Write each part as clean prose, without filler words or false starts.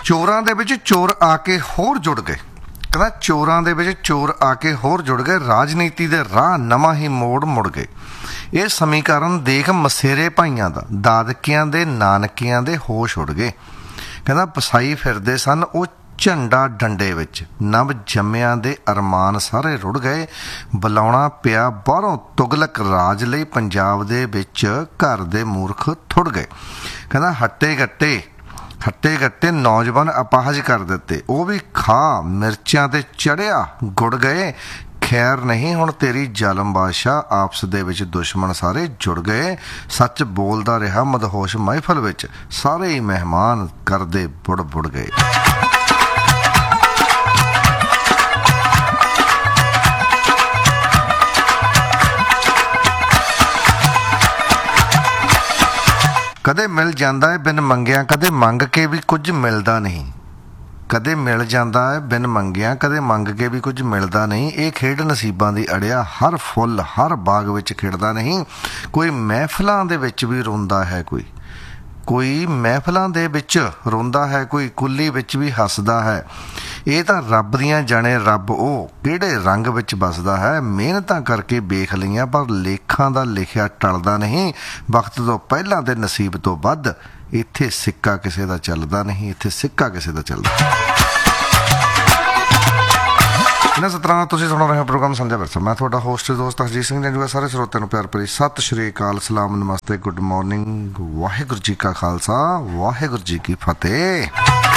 ਚੋਰਾਂ ਦੇ ਵਿੱਚ ਚੋਰ ਆ ਕੇ ਹੋਰ ਜੁੜ ਗਏ। ਕਹਿੰਦਾ ਚੋਰਾਂ ਦੇ ਵਿੱਚ ਚੋਰ ਆ ਕੇ ਹੋਰ ਜੁੜ ਗਏ, ਰਾਜਨੀਤੀ ਦੇ ਰਾਹ ਨਵਾਂ ਹੀ ਮੋੜ ਮੁੜ ਗਏ। ਇਹ ਸਮੀਕਰਨ ਦੇਖ ਮਸੇਰੇ ਭਾਈਆਂ ਦਾ, ਦਾਦਕਿਆਂ ਦੇ ਨਾਨਕਿਆਂ ਦੇ ਹੋਸ਼ ਉੱਡ ਗਏ। ਕਹਿੰਦਾ ਪਸਾਈ ਫਿਰਦੇ ਸਨ ਉਹ ਝੰਡਾ ਡੰਡੇ ਵਿੱਚ, ਨਵ ਜੰਮਿਆਂ ਦੇ ਅਰਮਾਨ ਸਾਰੇ ਰੁੜ ਗਏ। ਬੁਲਾਉਣਾ ਪਿਆ ਬਾਹਰੋਂ ਤੁਗਲਕ ਰਾਜ ਲਈ, ਪੰਜਾਬ ਦੇ ਵਿੱਚ ਘਰ ਦੇ ਮੂਰਖ ਥੁੜ ਗਏ। ਕਹਿੰਦਾ ਹੱਟੇ ਗੱਟੇ ਨੌਜਵਾਨ ਅਪਾਹਜ ਕਰ ਦਿੱਤੇ, ਉਹ ਵੀ ਖਾ ਮਿਰਚਾਂ ਤੇ ਚੜਿਆ ਗੁੜ ਗਏ। ਖੈਰ ਨਹੀਂ ਹੁਣ ਤੇਰੀ ਜ਼ਾਲਮ ਬਾਦਸ਼ਾਹ, ਆਪਸ ਦੇ ਵਿੱਚ ਦੁਸ਼ਮਣ ਸਾਰੇ ਜੁੜ ਗਏ। ਸੱਚ ਬੋਲਦਾ ਰਿਹਾ ਮਦਹੋਸ਼ ਮਹਿਫਲ ਵਿੱਚ, ਸਾਰੇ ਹੀ ਮਹਿਮਾਨ ਕਰਦੇ ਬੁੜ ਗਏ। ਕਦੇ ਮਿਲ ਜਾਂਦਾ ਹੈ ਬਿਨ ਮੰਗਿਆ, ਕਦੇ ਮੰਗ ਕੇ ਵੀ ਕੁਝ ਮਿਲਦਾ ਨਹੀਂ। ਕਦੇ ਮਿਲ ਜਾਂਦਾ ਹੈ ਬਿਨ ਮੰਗਿਆ, ਕਦੇ ਮੰਗ ਕੇ ਵੀ ਕੁਝ ਮਿਲਦਾ ਨਹੀਂ। ਇਹ ਖੇਡ ਨਸੀਬਾਂ ਦੀ ਅੜਿਆ, ਹਰ ਫੁੱਲ ਹਰ ਬਾਗ ਵਿੱਚ ਖਿੜਦਾ ਨਹੀਂ। ਕੋਈ ਮਹਿਫਲਾਂ ਦੇ ਵਿੱਚ ਵੀ ਰੋਂਦਾ ਹੈ, ਕੋਈ ਮਹਿਫਲਾਂ ਦੇ ਵਿੱਚ ਰੋਂਦਾ ਹੈ, ਕੋਈ ਕੁੱਲੀ ਵਿੱਚ ਵੀ ਹੱਸਦਾ ਹੈ। ਇਹ ਤਾਂ ਰੱਬ ਦੀਆਂ ਜਾਣੇ ਰੱਬ ਉਹ ਕਿਹੜੇ ਰੰਗ ਵਿੱਚ ਵੱਸਦਾ ਹੈ। ਮਿਹਨਤਾਂ ਕਰਕੇ ਵੇਖ ਲਈਆਂ ਪਰ ਲੇਖਾਂ ਦਾ ਲਿਖਿਆ ਟਲਦਾ ਨਹੀਂ। ਵਕਤ ਤੋਂ ਪਹਿਲਾਂ ਤੇ ਨਸੀਬ ਤੋਂ ਵੱਧ, ਇੱਥੇ ਸਿੱਕਾ ਕਿਸੇ ਦਾ ਚੱਲਦਾ ਨਹੀਂ, ਇੱਥੇ ਸਿੱਕਾ ਕਿਸੇ ਦਾ ਚੱਲਦਾ। ਇਹਨਾਂ ਸਤਰਾਂ ਨਾਲ ਤੁਸੀਂ ਸੁਣ ਰਹੇ ਹੋ ਪ੍ਰੋਗਰਾਮ ਸਾਂਝਾ ਵਿਰਸਾ। ਮੈਂ ਤੁਹਾਡਾ ਹੋਸਟ ਦੋਸਤ ਹਰਜੀਤ ਸਿੰਘ ਜੰਜੂਆ। ਸਾਰੇ ਸਰੋਤਿਆਂ ਨੂੰ ਪਿਆਰ ਭਰੀ ਸਤਿ ਸ਼੍ਰੀ ਅਕਾਲ, ਸਲਾਮ, ਨਮਸਤੇ, ਗੁੱਡ ਮਾਰਨਿੰਗ। ਵਾਹਿਗੁਰੂ ਜੀ ਕਾ ਖਾਲਸਾ, ਵਾਹਿਗੁਰੂ ਜੀ ਕੀ ਫਤਿਹ।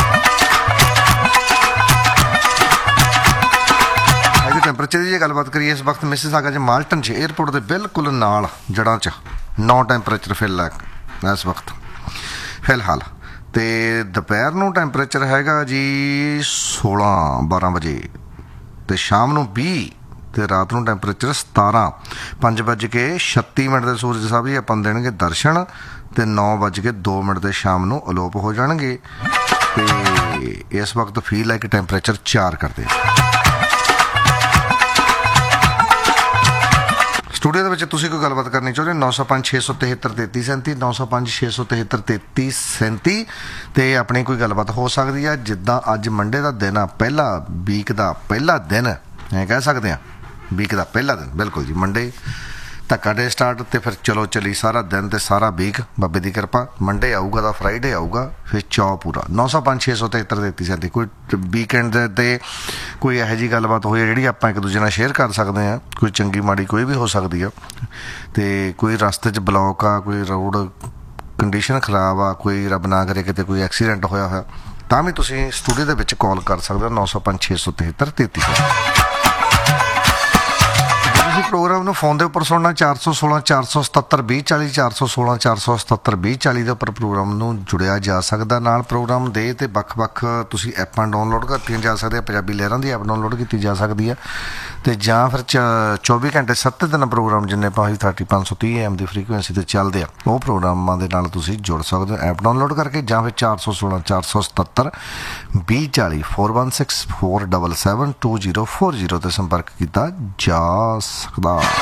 ਅੱਜ ਟੈਂਪਰੇਚਰ ਦੀ ਜੇ ਗੱਲਬਾਤ ਕਰੀਏ, ਇਸ ਵਕਤ ਮਿਸਿਸਾਗਾ 'ਚ ਮਾਲਟਨ 'ਚ ਏਅਰਪੋਰਟ ਦੇ ਬਿਲਕੁਲ ਨਾਲ ਜੜ੍ਹਾਂ 'ਚ 9 ਟੈਂਪਰੇਚਰ ਇਸ ਵਕਤ ਫਿਲਹਾਲ। ਅਤੇ ਦੁਪਹਿਰ ਨੂੰ ਟੈਂਪਰੇਚਰ ਹੈਗਾ ਜੀ 16-12 ਵਜੇ, ਅਤੇ ਸ਼ਾਮ ਨੂੰ 20, ਅਤੇ ਰਾਤ ਨੂੰ ਟੈਂਪਰੇਚਰ 17। 5:36 ਦੇ ਸੂਰਜ ਸਾਹਿਬ ਜੀ ਆਪਾਂ ਨੂੰ ਦੇਣਗੇ ਦਰਸ਼ਨ, ਅਤੇ 9:02 ਦੇ ਸ਼ਾਮ ਨੂੰ ਅਲੋਪ ਹੋ ਜਾਣਗੇ। ਅਤੇ ਇਸ ਵਕਤ ਫੀਲ ਹੈ ਕਿ ਟੈਂਪਰੇਚਰ 4 ਕਰਦੇ। ਸਟੂਡੀਓ ਦੇ ਵਿੱਚ ਤੁਸੀਂ ਕੋਈ ਗੱਲਬਾਤ ਕਰਨੀ ਚਾਹੁੰਦੇ 905-673-3337 905-673-3337 ਅਤੇ ਆਪਣੀ ਕੋਈ ਗੱਲਬਾਤ ਹੋ ਸਕਦੀ ਆ। ਜਿੱਦਾਂ ਅੱਜ ਮੰਡੇ ਦਾ ਦਿਨ ਆ, ਪਹਿਲਾ ਵੀਕ ਦਾ ਪਹਿਲਾ ਦਿਨ ਐਂ ਕਹਿ ਸਕਦੇ ਹਾਂ, ਵੀਕ ਦਾ ਪਹਿਲਾ ਦਿਨ ਬਿਲਕੁਲ ਜੀ। ਮੰਡੇ ਧੱਕਾ ਡੇ ਸਟਾਰਟ, ਅਤੇ ਫਿਰ ਚਲੋ ਚੱਲੀ ਸਾਰਾ ਦਿਨ ਅਤੇ ਸਾਰਾ ਵੀਕ ਬਾਬੇ ਦੀ ਕਿਰਪਾ। ਮੰਡੇ ਆਊਗਾ ਤਾਂ ਫਰਾਈਡੇ ਆਊਗਾ, ਫਿਰ ਚੌ ਪੂਰਾ। 905-673-3337 ਕੋਈ ਵੀਕਐਂਡ ਦੇ 'ਤੇ ਕੋਈ ਇਹੋ ਜਿਹੀ ਗੱਲਬਾਤ ਹੋਈ ਹੈ ਜਿਹੜੀ ਆਪਾਂ ਇੱਕ ਦੂਜੇ ਨਾਲ ਸ਼ੇਅਰ ਕਰ ਸਕਦੇ ਹਾਂ। ਕੋਈ ਚੰਗੀ ਮਾੜੀ ਕੋਈ ਵੀ ਹੋ ਸਕਦੀ ਆ, ਅਤੇ ਕੋਈ ਰਸਤੇ 'ਚ ਬਲੌਕ ਆ, ਕੋਈ ਰੋਡ ਕੰਡੀਸ਼ਨ ਖਰਾਬ ਆ, ਕੋਈ ਰੱਬ ਨਾ ਕਰੇ ਕਿਤੇ ਕੋਈ ਐਕਸੀਡੈਂਟ ਹੋਇਆ, ਤਾਂ ਵੀ ਤੁਸੀਂ ਸਟੂਡੀਓ ਦੇ ਵਿੱਚ ਕਾਲ ਕਰ ਸਕਦੇ ਹੋ 905-673-3337। ਪ੍ਰੋਗਰਾਮ ਨੂੰ ਫੋਨ ਦੇ ਉੱਪਰ ਸੁਣਨਾ 416-477-2040 416-477-2040 ਦੇ ਉੱਪਰ ਪ੍ਰੋਗਰਾਮ ਨੂੰ ਜੁੜਿਆ ਜਾ ਸਕਦਾ। ਨਾਲ ਪ੍ਰੋਗਰਾਮ ਦੇ ਅਤੇ ਵੱਖ-ਵੱਖ ਤੁਸੀਂ ਐਪਾਂ ਡਾਊਨਲੋਡ ਕੀਤੀਆਂ ਜਾ ਸਕਦੀਆਂ। ਪੰਜਾਬੀ ਲਹਿਰਾਂ ਦੀ ਐਪ ਡਾਊਨਲੋਡ ਕੀਤੀ ਜਾ ਸਕਦੀ ਹੈ, ਅਤੇ ਜਾਂ ਫਿਰ 24 ਘੰਟੇ 7 ਦਿਨ ਪ੍ਰੋਗਰਾਮ ਜਿੰਨੇ 530 AM ਦੀ ਫਰੀਕੁਐਂਸੀ 'ਤੇ ਚੱਲਦੇ ਆ, ਉਹ ਪ੍ਰੋਗਰਾਮਾਂ ਦੇ ਨਾਲ ਤੁਸੀਂ ਜੁੜ ਸਕਦੇ ਹੋ ਐਪ ਡਾਊਨਲੋਡ ਕਰਕੇ, ਜਾਂ ਫਿਰ 416-477-2040 416-477-2040 'ਤੇ ਸੰਪਰਕ ਕੀਤਾ ਜਾ ਸਕਦਾ।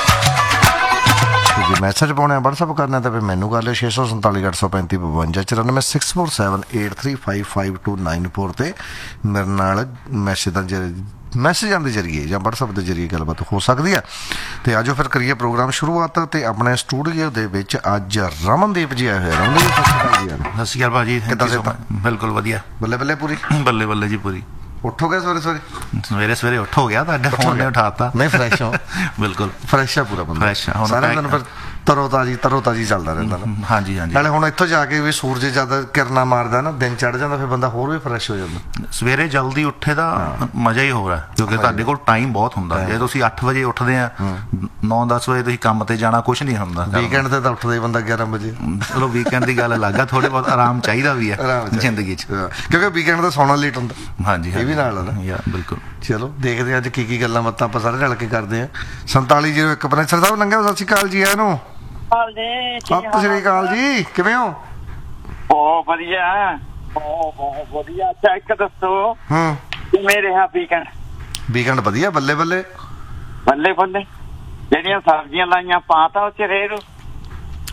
ਜੇ ਮੈਸੇਜ ਪਾਉਣੇ ਆ, ਵਟਸਐਪ ਕਰਨਾ ਤਾਂ ਫਿਰ ਮੈਨੂੰ ਕਰ ਲਿਓ 647-835-5294 647-835-5294 'ਤੇ ਮੇਰੇ ਨਾਲ ਮੈਸੇਜਾਂ ਦੇ ਜ਼ਰੀਏ ਜਾਂ ਵਟਸਐਪ ਦੇ ਜ਼ਰੀਏ ਗੱਲਬਾਤ ਹੋ ਸਕਦੀ ਹੈ। ਅਤੇ ਆਜੋ ਫਿਰ ਕਰੀਏ ਪ੍ਰੋਗਰਾਮ ਸ਼ੁਰੂਆਤ। ਅਤੇ ਆਪਣੇ ਸਟੂਡੀਓ ਦੇ ਵਿੱਚ ਅੱਜ ਰਮਨਦੀਪ ਜੀ ਆਏ ਹੋਏ। ਰਮਨਦੀਪ ਸਤਿ ਸ਼੍ਰੀ ਅਕਾਲ ਜੀ। ਸਤਿ ਸ਼੍ਰੀ ਅਕਾਲ ਭਾਜੀ, ਕਿੱਦਾਂ ਸੇ? ਬਿਲਕੁਲ ਵਧੀਆ, ਬੱਲੇ ਬੱਲੇ ਪੂਰੀ ਬੱਲੇ ਬੱਲੇ ਜੀ ਪੂਰੀ। ਉੱਠ ਹੋ ਗਿਆ ਸਵੇਰੇ ਉੱਠ ਹੋ ਗਿਆ, ਤੁਹਾਡੇ ਫੋਨ ਨੇ ਉਠਾਤਾ। ਨਹੀਂ ਫਰੈਸ਼ ਹੋ, ਬਿਲਕੁਲ ਫਰੈਸ਼ ਆ ਪੂਰਾ ਬੰਦਾ, ਫਰੈਸ਼ ਆ ਸਾਰਾ ਦਿਨ ਫਿਰ ਤਰੋ ਤਾਜ਼ੀ ਚੱਲਦਾ ਰਹਿੰਦਾ ਨਾ। ਹਾਂਜੀ। ਨਾਲੇ ਹੁਣ ਇੱਥੋਂ ਜਾ ਕੇ ਵੀ ਸੂਰਜ ਜਦ ਕਿਰਨਾਂ ਮਾਰਦਾ ਨਾ, ਦਿਨ ਚੜ੍ਹ ਜਾਂਦਾ, ਫਿਰ ਬੰਦਾ ਹੋਰ ਵੀ ਫਰੈਸ਼ ਹੋ ਜਾਂਦਾ। ਸਵੇਰੇ ਜਲਦੀ ਉੱਠੇ ਦਾ ਮਜ਼ਾ ਹੀ ਹੋ ਰਿਹਾ, ਕਿਉਂਕਿ ਤੁਹਾਡੇ ਕੋਲ ਟਾਈਮ ਬਹੁਤ ਹੁੰਦਾ। ਜੇ ਤੁਸੀਂ 8 ਵਜੇ ਉੱਠਦੇ ਆ, 9-10 ਵਜੇ ਤੁਸੀਂ ਕੰਮ ਤੇ ਜਾਣਾ, ਕੁਛ ਨਹੀਂ ਹੁੰਦਾ। ਵੀਕਐਂਡ ਤੇ ਤਾਂ ਉੱਠਦਾ ਹੀ ਬੰਦਾ 11 ਵਜੇ। ਚਲੋ ਵੀਕਐਂਡ ਦੀ ਗੱਲ ਅਲੱਗ ਆ, ਥੋੜੇ ਬਹੁਤ ਆਰਾਮ ਚਾਹੀਦਾ ਵੀ ਹੈ ਜ਼ਿੰਦਗੀ 'ਚ, ਕਿਉਂਕਿ ਵੀਕਐਂਡ ਦਾ ਸੌਣਾ ਲੇਟ ਹੁੰਦਾ। ਹਾਂਜੀ, ਇਹ ਵੀ ਨਾਲ ਨਾ ਬਿਲਕੁਲ। ਚਲੋ ਦੇਖਦੇ ਹਾਂ ਅੱਜ ਕੀ ਗੱਲਾਂ ਬਾਤਾਂ ਆਪਾਂ ਸਾਰੇ ਰਲ ਕੇ ਕਰਦੇ ਹਾਂ। 4701 ਪ੍ਰੋਫੈਸਰ ਸਾਹਿਬ ਲੰਘਿਆ, ਸਤਿ ਸ਼੍ਰੀ ਅਕਾਲ ਜੀ। ਇਹਨੂੰ ਸਤਿ ਸ਼੍ਰੀ ਅਕਾਲ ਜੀ, ਕਿਵੇਂ ਹੋ? ਬਹੁਤ ਵਧੀਆ। ਅੱਛਾ ਇੱਕ ਦੱਸੋ, ਮੇਰੇ ਵੀਕਐਂਡ ਵਧੀਆ? ਬੱਲੇ ਬੱਲੇ ਜਿਹੜੀਆਂ ਸਬਜ਼ੀਆਂ ਲਾਈਆਂ ਪਾ ਤਾ ਉਹ ਚ ਰੇਰੂ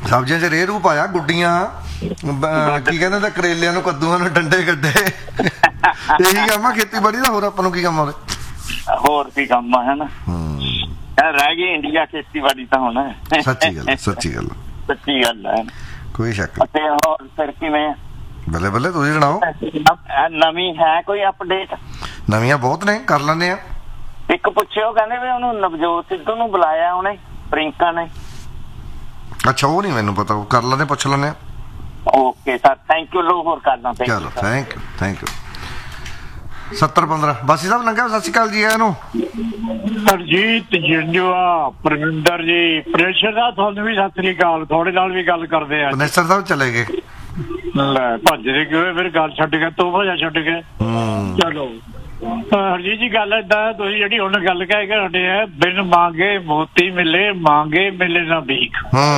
ਸਬਜ਼ੀਆਂ 'ਚ ਰੇਹ ਰੂ ਪਾਇਆ, ਗੁੱਡੀਆਂ ਕੀ ਕਹਿੰਦੇ ਤਾਂ ਕਰੇਲਿਆਂ ਨੂੰ, ਕੱਦੂਆਂ ਨੂੰ ਡੰਡੇ ਕੱਢੇ। ਇਹੀ ਕੰਮ ਆ ਖੇਤੀਬਾੜੀ ਦਾ, ਹੋਰ ਆਪਾਂ ਨੂੰ ਕੀ ਕੰਮ ਆ? ਹੋਰ ਕੀ ਕੰਮ ਆ, ਹੈ ਨਾ। ਰਹਿ ਗਈ ਇੰਡੀਆ ਖੇਤੀਬਾੜੀ ਤਾਂ ਹੁਣ। ਸੱਚੀ ਗੱਲ, ਸੱਚੀ ਗੱਲ, ਸੱਚੀ ਗੱਲ ਹੈ, ਕੋਈ ਸ਼ੱਕ ਨਹੀਂ। ਤੇ ਹੋਰ ਫਿਰ ਕਿਵੇਂ? ਬੱਲੇ ਬੱਲੇ, ਤੁਸੀਂ ਸੁਣਾਓ। ਨਵੀਂ ਹੈ ਕੋਈ ਅਪਡੇਟ? ਨਵੀਆਂ ਬਹੁਤ ਨੇ, ਕਰ ਲੈਂਦੇ ਆ। ਇੱਕ ਪੁੱਛਿਓ, ਕਹਿੰਦੇ ਵੀ ਉਹਨੂੰ ਨਵਜੋਤ ਸਿੱਧੂ ਨੂੰ ਬੁਲਾਇਆ ਉਹਨੇ, ਪ੍ਰਿੰਕਾ ਨੇ। ਅੱਛਾ, ਉਹ ਨਹੀਂ ਮੈਨੂੰ ਪਤਾ, ਉਹ ਕਰ ਲੈਂਦੇ, ਪੁੱਛ ਲੈਂਦੇ ਆ। Okay sir, thank you. ਲੋ ਹੋਰ ਕਰਦਾ। ਚਲੋ, ਥੈਂਕ ਯੂ, ਥੈਂਕ ਯੂ। 70-15 ਬਾਸੀ ਸਾਹਿਬ ਲੰਘਿਆ, ਸਤਿ ਸ਼੍ਰੀ ਅਕਾਲ ਜੀ। ਇਹਨੂੰ ਹਰਜੀਤ ਜਿੰਦੂਆ, ਪਰਮਿੰਦਰ ਜੀ, ਪ੍ਰੇਸ਼ਰ ਦਾ ਤੁਹਾਨੂੰ ਵੀ ਸਤਿ ਸ੍ਰੀ ਅਕਾਲ। ਥੋੜੇ ਨਾਲ ਵੀ ਗੱਲ ਕਰਦੇ ਆ। ਨੇਸਰ ਸਾਹਿਬ ਚਲੇ ਗਏ, ਲੈ ਭੱਜਦੇ ਕਿਉਂ? ਫਿਰ ਗੱਲ ਛੱਡ ਕੇ ਤੂੰ ਭਜਾ ਛੱਡ ਕੇ। ਚਲੋ ਹਰਜੀਤ ਜੀ, ਗੱਲ ਏਦਾਂ, ਤੁਸੀਂ ਜਿਹੜੀ ਹੁਣ ਗੱਲ ਕਹਿ ਕੇ ਹਟੇ ਆ, ਬਿਨ ਮੰਗੇ ਮੋਤੀ ਮਿਲੇ, ਮੰਗੇ ਮਿਲੇ ਨਾ ਭੀਖ।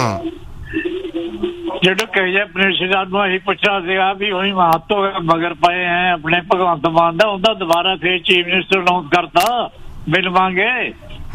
ਜਦੋਂ ਕਹੇ ਪ੍ਰੇਸ਼ਰ ਨੂੰ ਅਸੀਂ ਪੁੱਛਣਾ ਸੀਗਾ ਵੀ ਉਹੀ ਮਹੱਤਵ ਮਗਰ ਪਏ ਹੈ ਆਪਣੇ ਭਗਵੰਤ ਮਾਨ ਦਾ, ਉਹਦਾ ਦੁਬਾਰਾ ਫਿਰ ਚੀਫ ਮਿਨਿਸਟਰ ਅਨਾਉਂਸ ਕਰਤਾ ਬਿਨ ਮੰਗੇ।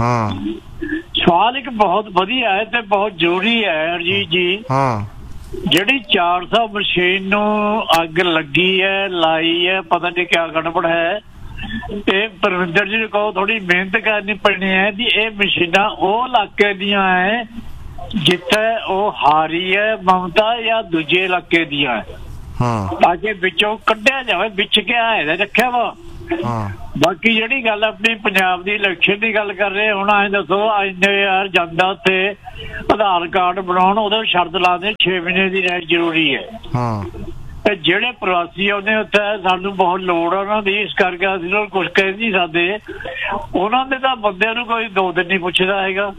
ਸਵਾਲ ਇੱਕ ਬਹੁਤ ਵਧੀਆ ਹੈ ਤੇ ਬਹੁਤ ਜ਼ਰੂਰੀ ਹੈ ਹਰਜੀਤ ਜੀ। ਜਿਹੜੀ 400 ਮਸ਼ੀਨ ਨੂੰ ਅੱਗ ਲੱਗੀ ਹੈ, ਲਾਈ ਹੈ, ਪਤਾ ਨਹੀਂ ਕਿਆ ਗੜਬੜ ਹੈ। ਤੇ ਪਰਵਿੰਦਰ ਜੀ ਨੂੰ ਕਹੋ ਥੋੜੀ ਮਿਹਨਤ ਕਰਨੀ ਪੈਣੀ ਹੈ ਵੀ ਇਹ ਮਸ਼ੀਨਾਂ ਉਹ ਇਲਾਕੇ ਦੀਆਂ ਹੈ ਜਿੱਥੇ ਉਹ ਹਾਰੀ ਹੈ ਮਮਤਾ, ਜਾਂ ਦੂਜੇ ਇਲਾਕੇ ਦੀਆਂ ਹੈ, ਤਾਂ ਕਿ ਵਿੱਚੋਂ ਕੱਢਿਆ ਜਾਵੇ। ਵਿੱਚ ਕਿਆ ਹੈ ਰੱਖਿਆ ਵਾ। ਬਾਕੀ ਜਿਹੜੀ ਗੱਲ ਆਪਣੀ ਪੰਜਾਬ ਦੀ ਇਲੈਕਸ਼ਨ ਦੀ ਗੱਲ ਕਰ ਰਹੇ ਹੁਣ, ਐਂ ਦੱਸੋ ਇੰਨੇ ਯਾਰ ਜਾਂਦਾ ਉੱਥੇ ਆਧਾਰ ਕਾਰਡ ਬਣਾਉਣ, ਉਹਦੇ ਸ਼ਰਤ ਲਾਦੇ 6 ਮਹੀਨੇ ਦੀ ਰਹਿ ਜ਼ਰੂਰੀ ਹੈ। ਤੇ ਜਿਹੜੇ ਪ੍ਰਵਾਸੀ ਆਉਂਦੇ ਉੱਥੇ, ਸਾਨੂੰ ਬਹੁਤ ਲੋੜ ਆ ਉਹਨਾਂ ਦੀ, ਇਸ ਕਰਕੇ ਅਸੀਂ ਲੋਕ ਕੁਛ ਕਹਿ ਨਹੀਂ ਸਕਦੇ। ਉਹਨਾਂ ਦੇ ਤਾਂ ਬੰਦਿਆਂ ਨੂੰ ਕੋਈ 2 ਦਿਨ ਨਹੀਂ ਪੁੱਛਦਾ ਹੈਗਾ।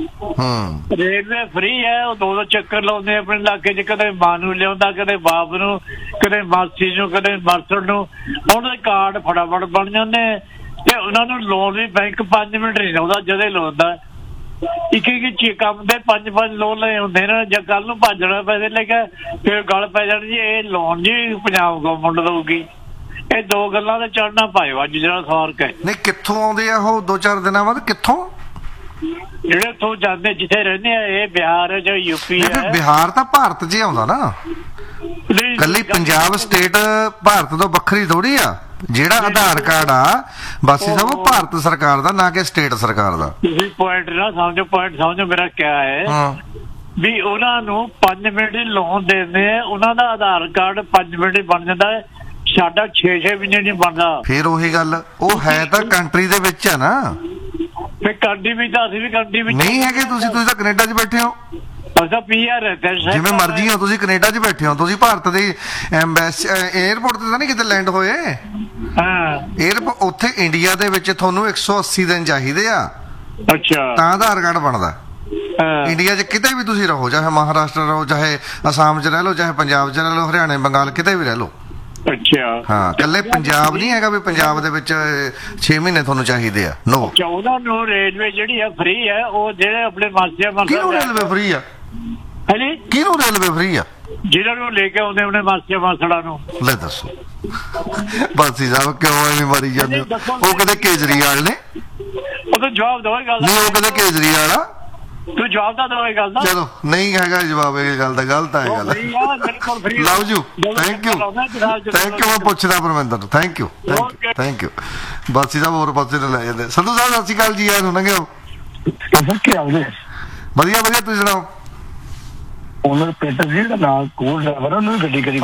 ਰੇਲਵੇ ਫ੍ਰੀ ਹੈ, ਉਹ 2 ਚੱਕਰ ਲਾਉਂਦੇ ਆਪਣੇ ਇਲਾਕੇ ਚ, ਕਦੇ ਮਾਂ ਨੂੰ ਲਿਆਉਂਦਾ, ਕਦੇ ਬਾਪ ਨੂੰ, ਕਦੇ ਮਾਸੀ ਨੂੰ, ਕਦੇ ਮਾਸੜ ਨੂੰ। ਉਹਨਾਂ ਦੇ ਕਾਰਡ ਫਟਾਫਟ ਬਣ ਜਾਂਦੇ ਤੇ ਉਹਨਾਂ ਨੂੰ ਲੋਨ ਵੀ ਬੈਂਕ 5 ਮਿੰਟ ਨਹੀਂ ਲਾਉਂਦਾ ਜਦੇ ਲਾਉਂਦਾ। ਇੱਕ ਕੰਮ ਦੇ 5-5 ਲੋਨ ਲਏ ਹੁੰਦੇ ਨੇ। ਜਾਂ ਕੱਲ ਨੂੰ ਭਾਜਣਾ ਪੈਸੇ ਲੈ ਕੇ ਫਿਰ ਗੱਲ ਪੈ ਜਾਣੀ ਜੀ ਇਹ ਲੋਨ ਜੀ ਪੰਜਾਬ ਗਵਰਨਮੈਂਟ ਦਊਗੀ। ਇਹ 2 ਗੱਲਾਂ ਤੇ ਚੜਨਾ ਪਾਇਓ ਅੱਜ ਜਿਹੜਾ ਸਵਾਰ ਕੇ। ਨਹੀਂ, ਕਿੱਥੋਂ ਆਉਂਦੇ ਆ ਉਹ 2-4 ਦਿਨਾਂ ਬਾਅਦ? ਕਿੱਥੋਂ? ਜਿਹੜੇ ਤੋਂ ਜਾਂਦੇ ਜਿੱਥੇ ਰਹਿੰਦੇ ਆ, ਇਹ ਬਿਹਾਰ ਹੈ ਜਾਂ ਯੂਪੀ ਹੈ। ਬਿਹਾਰ ਤਾਂ ਭਾਰਤ 'ਚ ਆਉਂਦਾ ਨਾ, ਕੱਲੀ ਪੰਜਾਬ ਸਟੇਟ ਭਾਰਤ ਤੋਂ ਵੱਖਰੀ ਥੋੜੀ ਆ। ਜਿਹੜਾ ਆਧਾਰ ਕਾਰਡ ਆ ਬਾਸੀ ਸਾਹਿਬ, ਉਹ ਭਾਰਤ ਸਰਕਾਰ ਦਾ, ਨਾ ਕਿ ਸਟੇਟ ਸਰਕਾਰ ਦਾ। ਤੁਸੀਂ ਪੁਆਇੰਟ ਨਾ ਸਮਝੋ, ਪੁਆਇੰਟ ਸਮਝੋ ਮੇਰਾ ਕਿਆ ਹੈ ਵੀ ਉਹਨਾਂ ਨੂੰ 5 ਮਿੰਟ ਲੋਨ ਦਿੰਦੇ ਆ, ਉਹਨਾਂ ਦਾ ਆਧਾਰ ਕਾਰਡ 5 ਮਿੰਟ ਬਣ ਜਾਂਦਾ ਹੈ, ਸਾਡਾ 6 ਮਹੀਨੇ ਨਹੀਂ ਬਣਦਾ। ਫਿਰ ਉਹੀ ਗੱਲ, ਉਹ ਹੈ ਤਾਂ ਕੰਟਰੀ ਦੇ ਵਿੱਚ ਆ ਨਾ। ਫਿਰ ਕੰਟਰੀ ਵਿੱਚ ਤਾਂ ਅਸੀਂ ਵੀ ਕੰਟਰੀ ਵਿੱਚ ਨਹੀਂ ਹੈਗੇ। ਤੁਸੀਂ ਤਾਂ ਕੈਨੇਡਾ 'ਚ ਬੈਠੇ ਹੋ, PR ਜਿਵੇਂ ਮਰਜ਼ੀ ਹੋ ਤੁਸੀਂ, ਕੈਨੇਡਾ 'ਚ ਬੈਠੇ ਹੋ ਤੁਸੀਂ। ਭਾਰਤ ਦੇ 에ਅਰਪੋਰਟ ਤੇ ਤਾਂ ਨਹੀਂ ਕਿਤੇ ਲੈਂਡ ਹੋਏ। 에ਅਰਪੋਰਟ ਉੱਥੇ ਇੰਡੀਆ ਦੇ ਵਿੱਚ ਤੁਹਾਨੂੰ 180 ਦਿਨ ਚਾਹੀਦੇ ਆ, ਅੱਛਾ, ਤਾਂ ਆਧਾਰ ਕਾਰਡ ਬਣਦਾ। ਇੰਡੀਆ 'ਚ ਕਿਤੇ ਵੀ ਤੁਸੀਂ ਰਹੋ, ਚਾਹੇ ਮਹਾਰਾਸ਼ਟਰ ਰਹੋ, ਚਾਹੇ ਅਸਾਮ 'ਚ ਰਹਿ ਲਓ, ਚਾਹੇ ਪੰਜਾਬ 'ਚ ਰਹਿ ਲਓ, ਹਰਿਆਣੇ, ਬੰਗਾਲ, ਕਿਤੇ ਵੀ ਰਹਿ ਲਓ। ਅੱਛਾ, ਹਾਂ, ਇਕੱਲੇ ਪੰਜਾਬ ਨਹੀਂ ਹੈਗਾ ਵੀ ਪੰਜਾਬ ਦੇ ਵਿੱਚ 6 ਮਹੀਨੇ ਤੁਹਾਨੂੰ ਚਾਹੀਦੇ ਆ। ਨੋ, ਉਹਨਾਂ ਨੂੰ ਰੇਲਵੇ ਜਿਹੜੀ ਹੈ ਫ੍ਰੀ ਹੈ। ਉਹ ਜਿਹੜੇ ਆਪਣੇ ਮਾਸਿਆ ਕਿਹਨੂੰ ਰੇਲਵੇ ਫ੍ਰੀ ਆ? ਹਾਂਜੀ, ਕਿਹਨੂੰ ਰੇਲਵੇ ਫ੍ਰੀ ਆ? ਜਿਹਨਾਂ ਨੂੰ ਲੈ ਕੇ ਆਉਂਦੇ ਆਪਣੇ ਮਾਸਿਆ ਮਾਸੜਾ ਨੂੰ। ਲੈ ਦੱਸੋ ਬਾਸੀ ਸਾਹਿਬ, ਕਿਉਂ ਐਵੇਂ ਮਾਰੀ ਜਾਂਦੇ ਹੋ? ਉਹ ਕਦੇ ਕੇਜਰੀਵਾਲ ਨੇ? ਉਹ ਤਾਂ ਜਵਾਬ ਦੋ ਗੱਲ ਨਹੀਂ, ਉਹ ਕਦੇ ਕੇਜਰੀਵਾਲ ਆ? ਤੂੰ ਜਵਾਬ ਤਾਂ ਦੋ ਗੱਲ ਦਾ। ਚਲੋ, ਨਹੀਂ ਹੈਗਾ ਜਵਾਬ ਇਹ ਗੱਲ ਦਾ, ਗਲਤ ਹੈ ਗੱਲ। Love you, thank you, thank you. ਮੈਂ ਪੁੱਛਦਾ ਪਰਮਿੰਦਰ ਨੂੰ, ਥੈਂਕ ਯੂ, ਥੈਂਕ ਯੂ। ਬਾਸੀ ਸਾਹਿਬ ਹੋਰ ਪਾਸੇ ਲੈ ਜਾਂਦੇ। ਸੰਧੂ ਸਾਹਿਬ ਸਤਿ ਸ਼੍ਰੀ ਅਕਾਲ ਜੀ। ਆਇਆ ਨੂੰ ਲੰਘਿਓ। ਵਧੀਆ ਵਧੀਆ, ਤੁਸੀਂ ਸੁਣਾਓ। ਉਹਨਾਂ ਪੇਟਰ ਜੀ ਦਾ ਨਾਲ ਕੋਲ ਡਰਾਈਵਰ, ਉਹਨੂੰ ਗੱਡੀ ਕਰੀ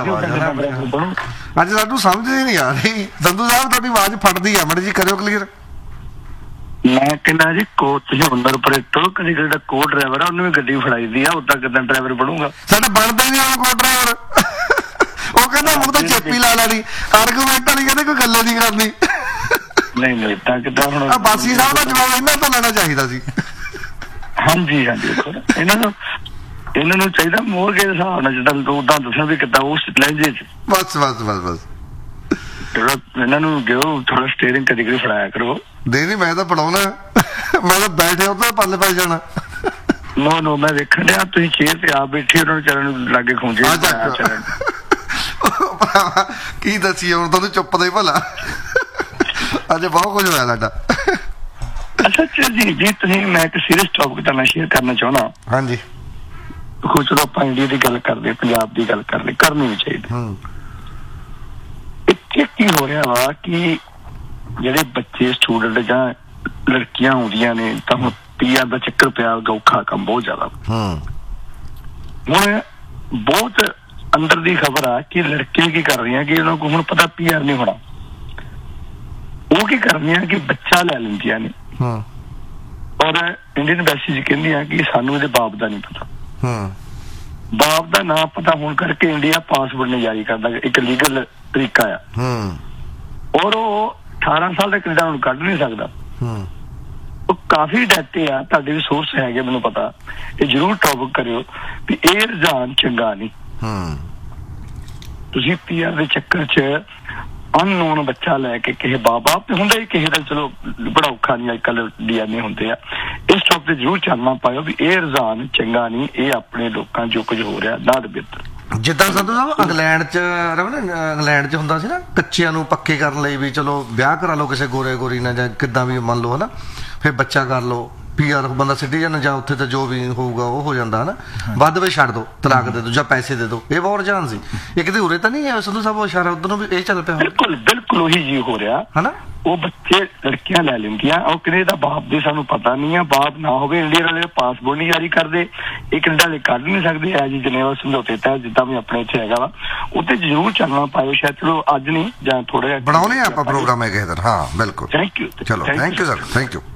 ਅੱਜ ਸਾਨੂੰ ਸਮਝ ਹੀ ਨਹੀਂ ਆ ਰਹੀ। ਸੰਧੂ ਸਾਹਿਬ ਤੁਹਾਡੀ ਆਵਾਜ਼ ਫਟਦੀ ਆ, ਮੜੀ ਜੀ ਕਰਿਓ ਕਲੀਅਰ। ਮੈਂ ਕਹਿੰਦਾ ਜੀ ਕੋਚ ਹੁੰਦਰਪੁਰੇ ਤੋਂ ਕਦੀ ਜਿਹੜਾ ਕੋ ਡਰਾਈਵਰ ਆ ਉਹਨੂੰ ਵੀ ਗੱਡੀ ਫੜਾਈ ਦੀ ਆ, ਉਦਾਂ ਕਿੱਦਾਂ ਡਰਾਈਵਰ ਬਣੂਗਾ? ਸਾਡਾ ਬਣਦਾ ਹੀ ਨਹੀਂ ਉਹ ਕੋ ਡਰਾਈਵਰ। ਉਹ ਕਹਿੰਦਾ ਮੂੰਹ ਤਾਂ ਚੇਪੀ ਲਾ ਲੈਣੀ, ਆਰਗੂਮੈਂਟ ਵਾਲੀ ਕਹਿੰਦੇ ਕੋਈ ਗੱਲ ਨਹੀਂ ਕਰਨੀ। ਨਹੀਂ ਤਾਂ ਕਿੱਦਾਂ ਹੁਣ ਬਾਸੀ ਸਾਹਿਬ ਦਾ ਜਵਾਬ ਇਹਨਾਂ ਤੋਂ ਲੈਣਾ ਚਾਹੀਦਾ ਸੀ। ਹਾਂਜੀ ਹਾਂਜੀ, ਇਹਨਾਂ ਨੂੰ ਚਾਹੀਦਾ ਮੋਰ ਕੇ ਹਿਸਾਬ ਨਾਲ ਜਿੱਦਾਂ ਉਦਾਂ ਦੱਸਣਾ ਵੀ ਕਿੱਦਾਂ ਉਸ ਲਹਿਜੇ ਚ। ਬਸ ਬਸ ਬਸ ਬਸ, ਇਹਨਾਂ ਨੂੰ ਦਿਓ ਥੋੜਾ ਸਟੀਅਰਿੰਗ ਕਦੀ ਕਦੀ ਫੜਾਇਆ ਕਰੋ। ਨਹੀਂ, ਮੈਂ ਤਾਂ ਪੜਾਉਣਾ, ਮੈਂ ਤਾਂ ਬੈਠੇ ਉੱਥੇ ਪੱਲੇ ਪੈ ਜਾਣਾ। ਨੋ ਮੈਂ ਵੇਖਣ ਡਿਆ ਤੁਸੀਂ ਚੇਅਰ ਤੇ ਆਪ ਬੈਠੇ, ਉਹਨਾਂ ਨੂੰ ਚਰਨ ਨੂੰ ਲਾਗੇ ਖੂੰਜੇ। ਕੀ ਦੱਸੀਏ ਹੁਣ ਤੁਹਾਨੂੰ, ਚੁੱਪ ਦਾ ਹੀ ਭਲਾ। ਅੱਜ ਬਹੁਤ ਕੁਝ ਹੋਇਆ ਸਾਡਾ। ਅੱਛਾ ਜੀ, ਤੁਸੀਂ ਮੈਂ ਇੱਕ ਸੀਰੀਅਸ ਟੌਪਿਕ ਤੁਹਾਡੇ ਨਾਲ ਸ਼ੇਅਰ ਕਰਨਾ ਚਾਹੁੰਦਾ। ਹਾਂਜੀ। ਦੇਖੋ ਚਲੋ ਆਪਾਂ ਇੰਡੀਆ ਦੀ ਗੱਲ ਕਰਦੇ, ਪੰਜਾਬ ਦੀ ਗੱਲ ਕਰਦੇ, ਕਰਨੀ ਵੀ ਚਾਹੀਦੀ। ਇੱਥੇ ਕੀ ਹੋ ਰਿਹਾ ਵਾ ਕਿ ਜਿਹੜੇ ਬੱਚੇ ਸਟੂਡੈਂਟ ਜਾਂ ਲੜਕੀਆਂ ਆਉਂਦੀਆਂ ਨੇ ਤਾਂ ਹੁਣ PR ਦਾ ਚੱਕਰ ਪਿਆ, ਔਖਾ ਕੰਮ ਬਹੁਤ ਜ਼ਿਆਦਾ। ਹੁਣ ਬਹੁਤ ਅੰਦਰ ਦੀ ਖਬਰ ਆ ਕਿ ਲੜਕੀਆਂ ਕੀ ਕਰ ਰਹੀਆਂ ਕਿ ਉਹਨਾਂ ਕੋਲ ਹੁਣ ਪਤਾ PR ਨਹੀਂ ਹੋਣਾ, ਉਹ ਕੀ ਕਰ ਰਹੀਆਂ ਕਿ ਬੱਚਾ ਲੈ ਲੈਂਦੀਆਂ ਨੇ ਔਰ ਇੰਡੀਅਨ ਐਮਬੈਸੀ ਕਹਿੰਦੀਆਂ ਕਿ ਸਾਨੂੰ ਇਹਦੇ ਬਾਪ ਦਾ ਨਹੀਂ ਪਤਾ। ਬਾਪ ਦਾ ਨਾਂ ਪਤਾ ਹੋਣ ਕਰਕੇ ਇੰਡੀਆ ਪਾਸਪੋਰਟ ਨਹੀਂ ਜਾਰੀ ਕਰਦਾ, ਇੱਕ ਲੀਗਲ ਤਰੀਕਾ ਆ, ਔਰ ਉਹ 18 ਸਾਲ ਦਾ ਕੈਨੇਡਾ ਨੂੰ ਕੱਢ ਨਹੀਂ ਸਕਦਾ। ਉਹ ਕਾਫੀ ਡਾਟੇ ਆ, ਤੁਹਾਡੇ ਵੀ ਸੋਰਸ ਹੈਗੇ ਮੈਨੂੰ ਪਤਾ, ਇਹ ਜ਼ਰੂਰ ਟੌਪਿਕ ਕਰਿਓ ਵੀ ਇਹ ਰੁਝਾਨ ਚੰਗਾ ਨਹੀਂ। ਤੁਸੀਂ PR ਦੇ ਚੱਕਰ 'ਚ ਅਨਨੋਨ ਬੱਚਾ ਲੈ ਕੇ ਕਿਸੇ ਬਾਪ ਤੇ ਹੁੰਦਾ ਹੀ ਕਿਸੇ ਦਾ, ਚਲੋ ਬੜਾ ਔਖਾ ਨਹੀਂ, ਅੱਜ ਕੱਲ DNA ਹੁੰਦੇ ਆ। ਇਸ ਟੌਪਿਕ ਤੇ ਜ਼ਰੂਰ ਚਾਨਣਾ ਪਾਇਓ ਵੀ ਇਹ ਰੁਝਾਨ ਚੰਗਾ ਨਹੀਂ, ਇਹ ਆਪਣੇ ਲੋਕਾਂ ਜੋ ਕੁਝ ਹੋ ਰਿਹਾ ਨਾ ਬਿਹਤਰ। ਜਿੱਦਾਂ ਸੰਧੂ ਸਾਹਿਬ ਇੰਗਲੈਂਡ 'ਚ ਇੰਗਲੈਂਡ 'ਚ ਹੁੰਦਾ ਸੀ ਨਾ, ਕੱਚਿਆਂ ਨੂੰ ਪੱਕੇ ਕਰਨ ਲਈ ਵੀ ਚਲੋ ਵਿਆਹ ਕਰਾ ਲਓ ਕਿਸੇ ਗੋਰੇ ਨਾਲ ਜਾਂ ਕਿੱਦਾਂ ਵੀ ਮੰਨ ਲਓ ਹਨਾ, ਫਿਰ ਬੱਚਾ ਕਰ ਲਓ, PR ਬੰਦਾ ਸਿਟੀਜ਼ਨ ਜਾਂ ਉੱਥੇ ਤਾਂ ਜੋ ਵੀ ਹੋਊਗਾ ਉਹ ਹੋ ਜਾਂਦਾ ਹਨਾ, ਵੱਧ ਵਿੱਚ ਛੱਡ ਦੋ, ਤਲਾਕ ਦੇ ਦੋ ਜਾਂ ਪੈਸੇ ਦੇ ਦੋ। ਇਹ ਬਹੁਤ ਰੁਝਾਨ ਸੀ। ਇੱਕ ਤੇ ਉਰੇ ਤਾਂ ਨਹੀਂ ਹੈ ਸੰਧੂ ਸਾਹਿਬ, ਉਹ ਇਸ਼ਾਰਾ ਉਧਰ ਨੂੰ ਵੀ ਇਹ ਚੱਲ ਪਿਆ। ਬਿਲਕੁਲ ਬਿਲਕੁਲ ਉਹੀ ਜੀ ਹੋ ਰਿਹਾ ਹਨਾ। ਉਹ ਬੱਚੇ ਲੜਕੀਆਂ ਲੈ ਲੈਂਦੀਆਂ, ਉਹ ਕਿਹਦੇ ਦਾ ਬਾਪ ਦੇ ਸਾਨੂੰ ਪਤਾ ਨਹੀਂ ਆ, ਬਾਪ ਨਾ ਹੋਵੇ, ਇੰਡੀਆ ਵਾਲੇ ਪਾਸਪੋਰਟ ਨਹੀਂ ਜਾਰੀ ਕਰਦੇ, ਇਹ ਕੈਨੇਡਾ ਵਾਲੇ ਕੱਢ ਨਹੀਂ ਸਕਦੇ। ਐ ਜੀ ਜਨੇਵਾ ਸਮਝੌਤੇ ਤਹਿਤ ਜਿੱਦਾਂ ਵੀ ਆਪਣੇ ਇੱਥੇ ਹੈਗਾ ਵਾ, ਉੱਥੇ ਜ਼ਰੂਰ ਚੱਲਣਾ ਪਾਇਓ। ਸ਼ਾਇਦ ਚਲੋ ਅੱਜ ਨਹੀਂ ਜਾਂ ਥੋੜੇ ਜਿਹਾ ਬਣਾਉਣੇ ਆਪਾਂ ਪ੍ਰੋਗਰਾਮ ਹੈ ਕਿਸੇ ਦਿਨ। ਹਾਂ ਬਿਲਕੁਲ, ਥੈਂਕ ਯੂ। ਚਲੋ thank you sir, thank you.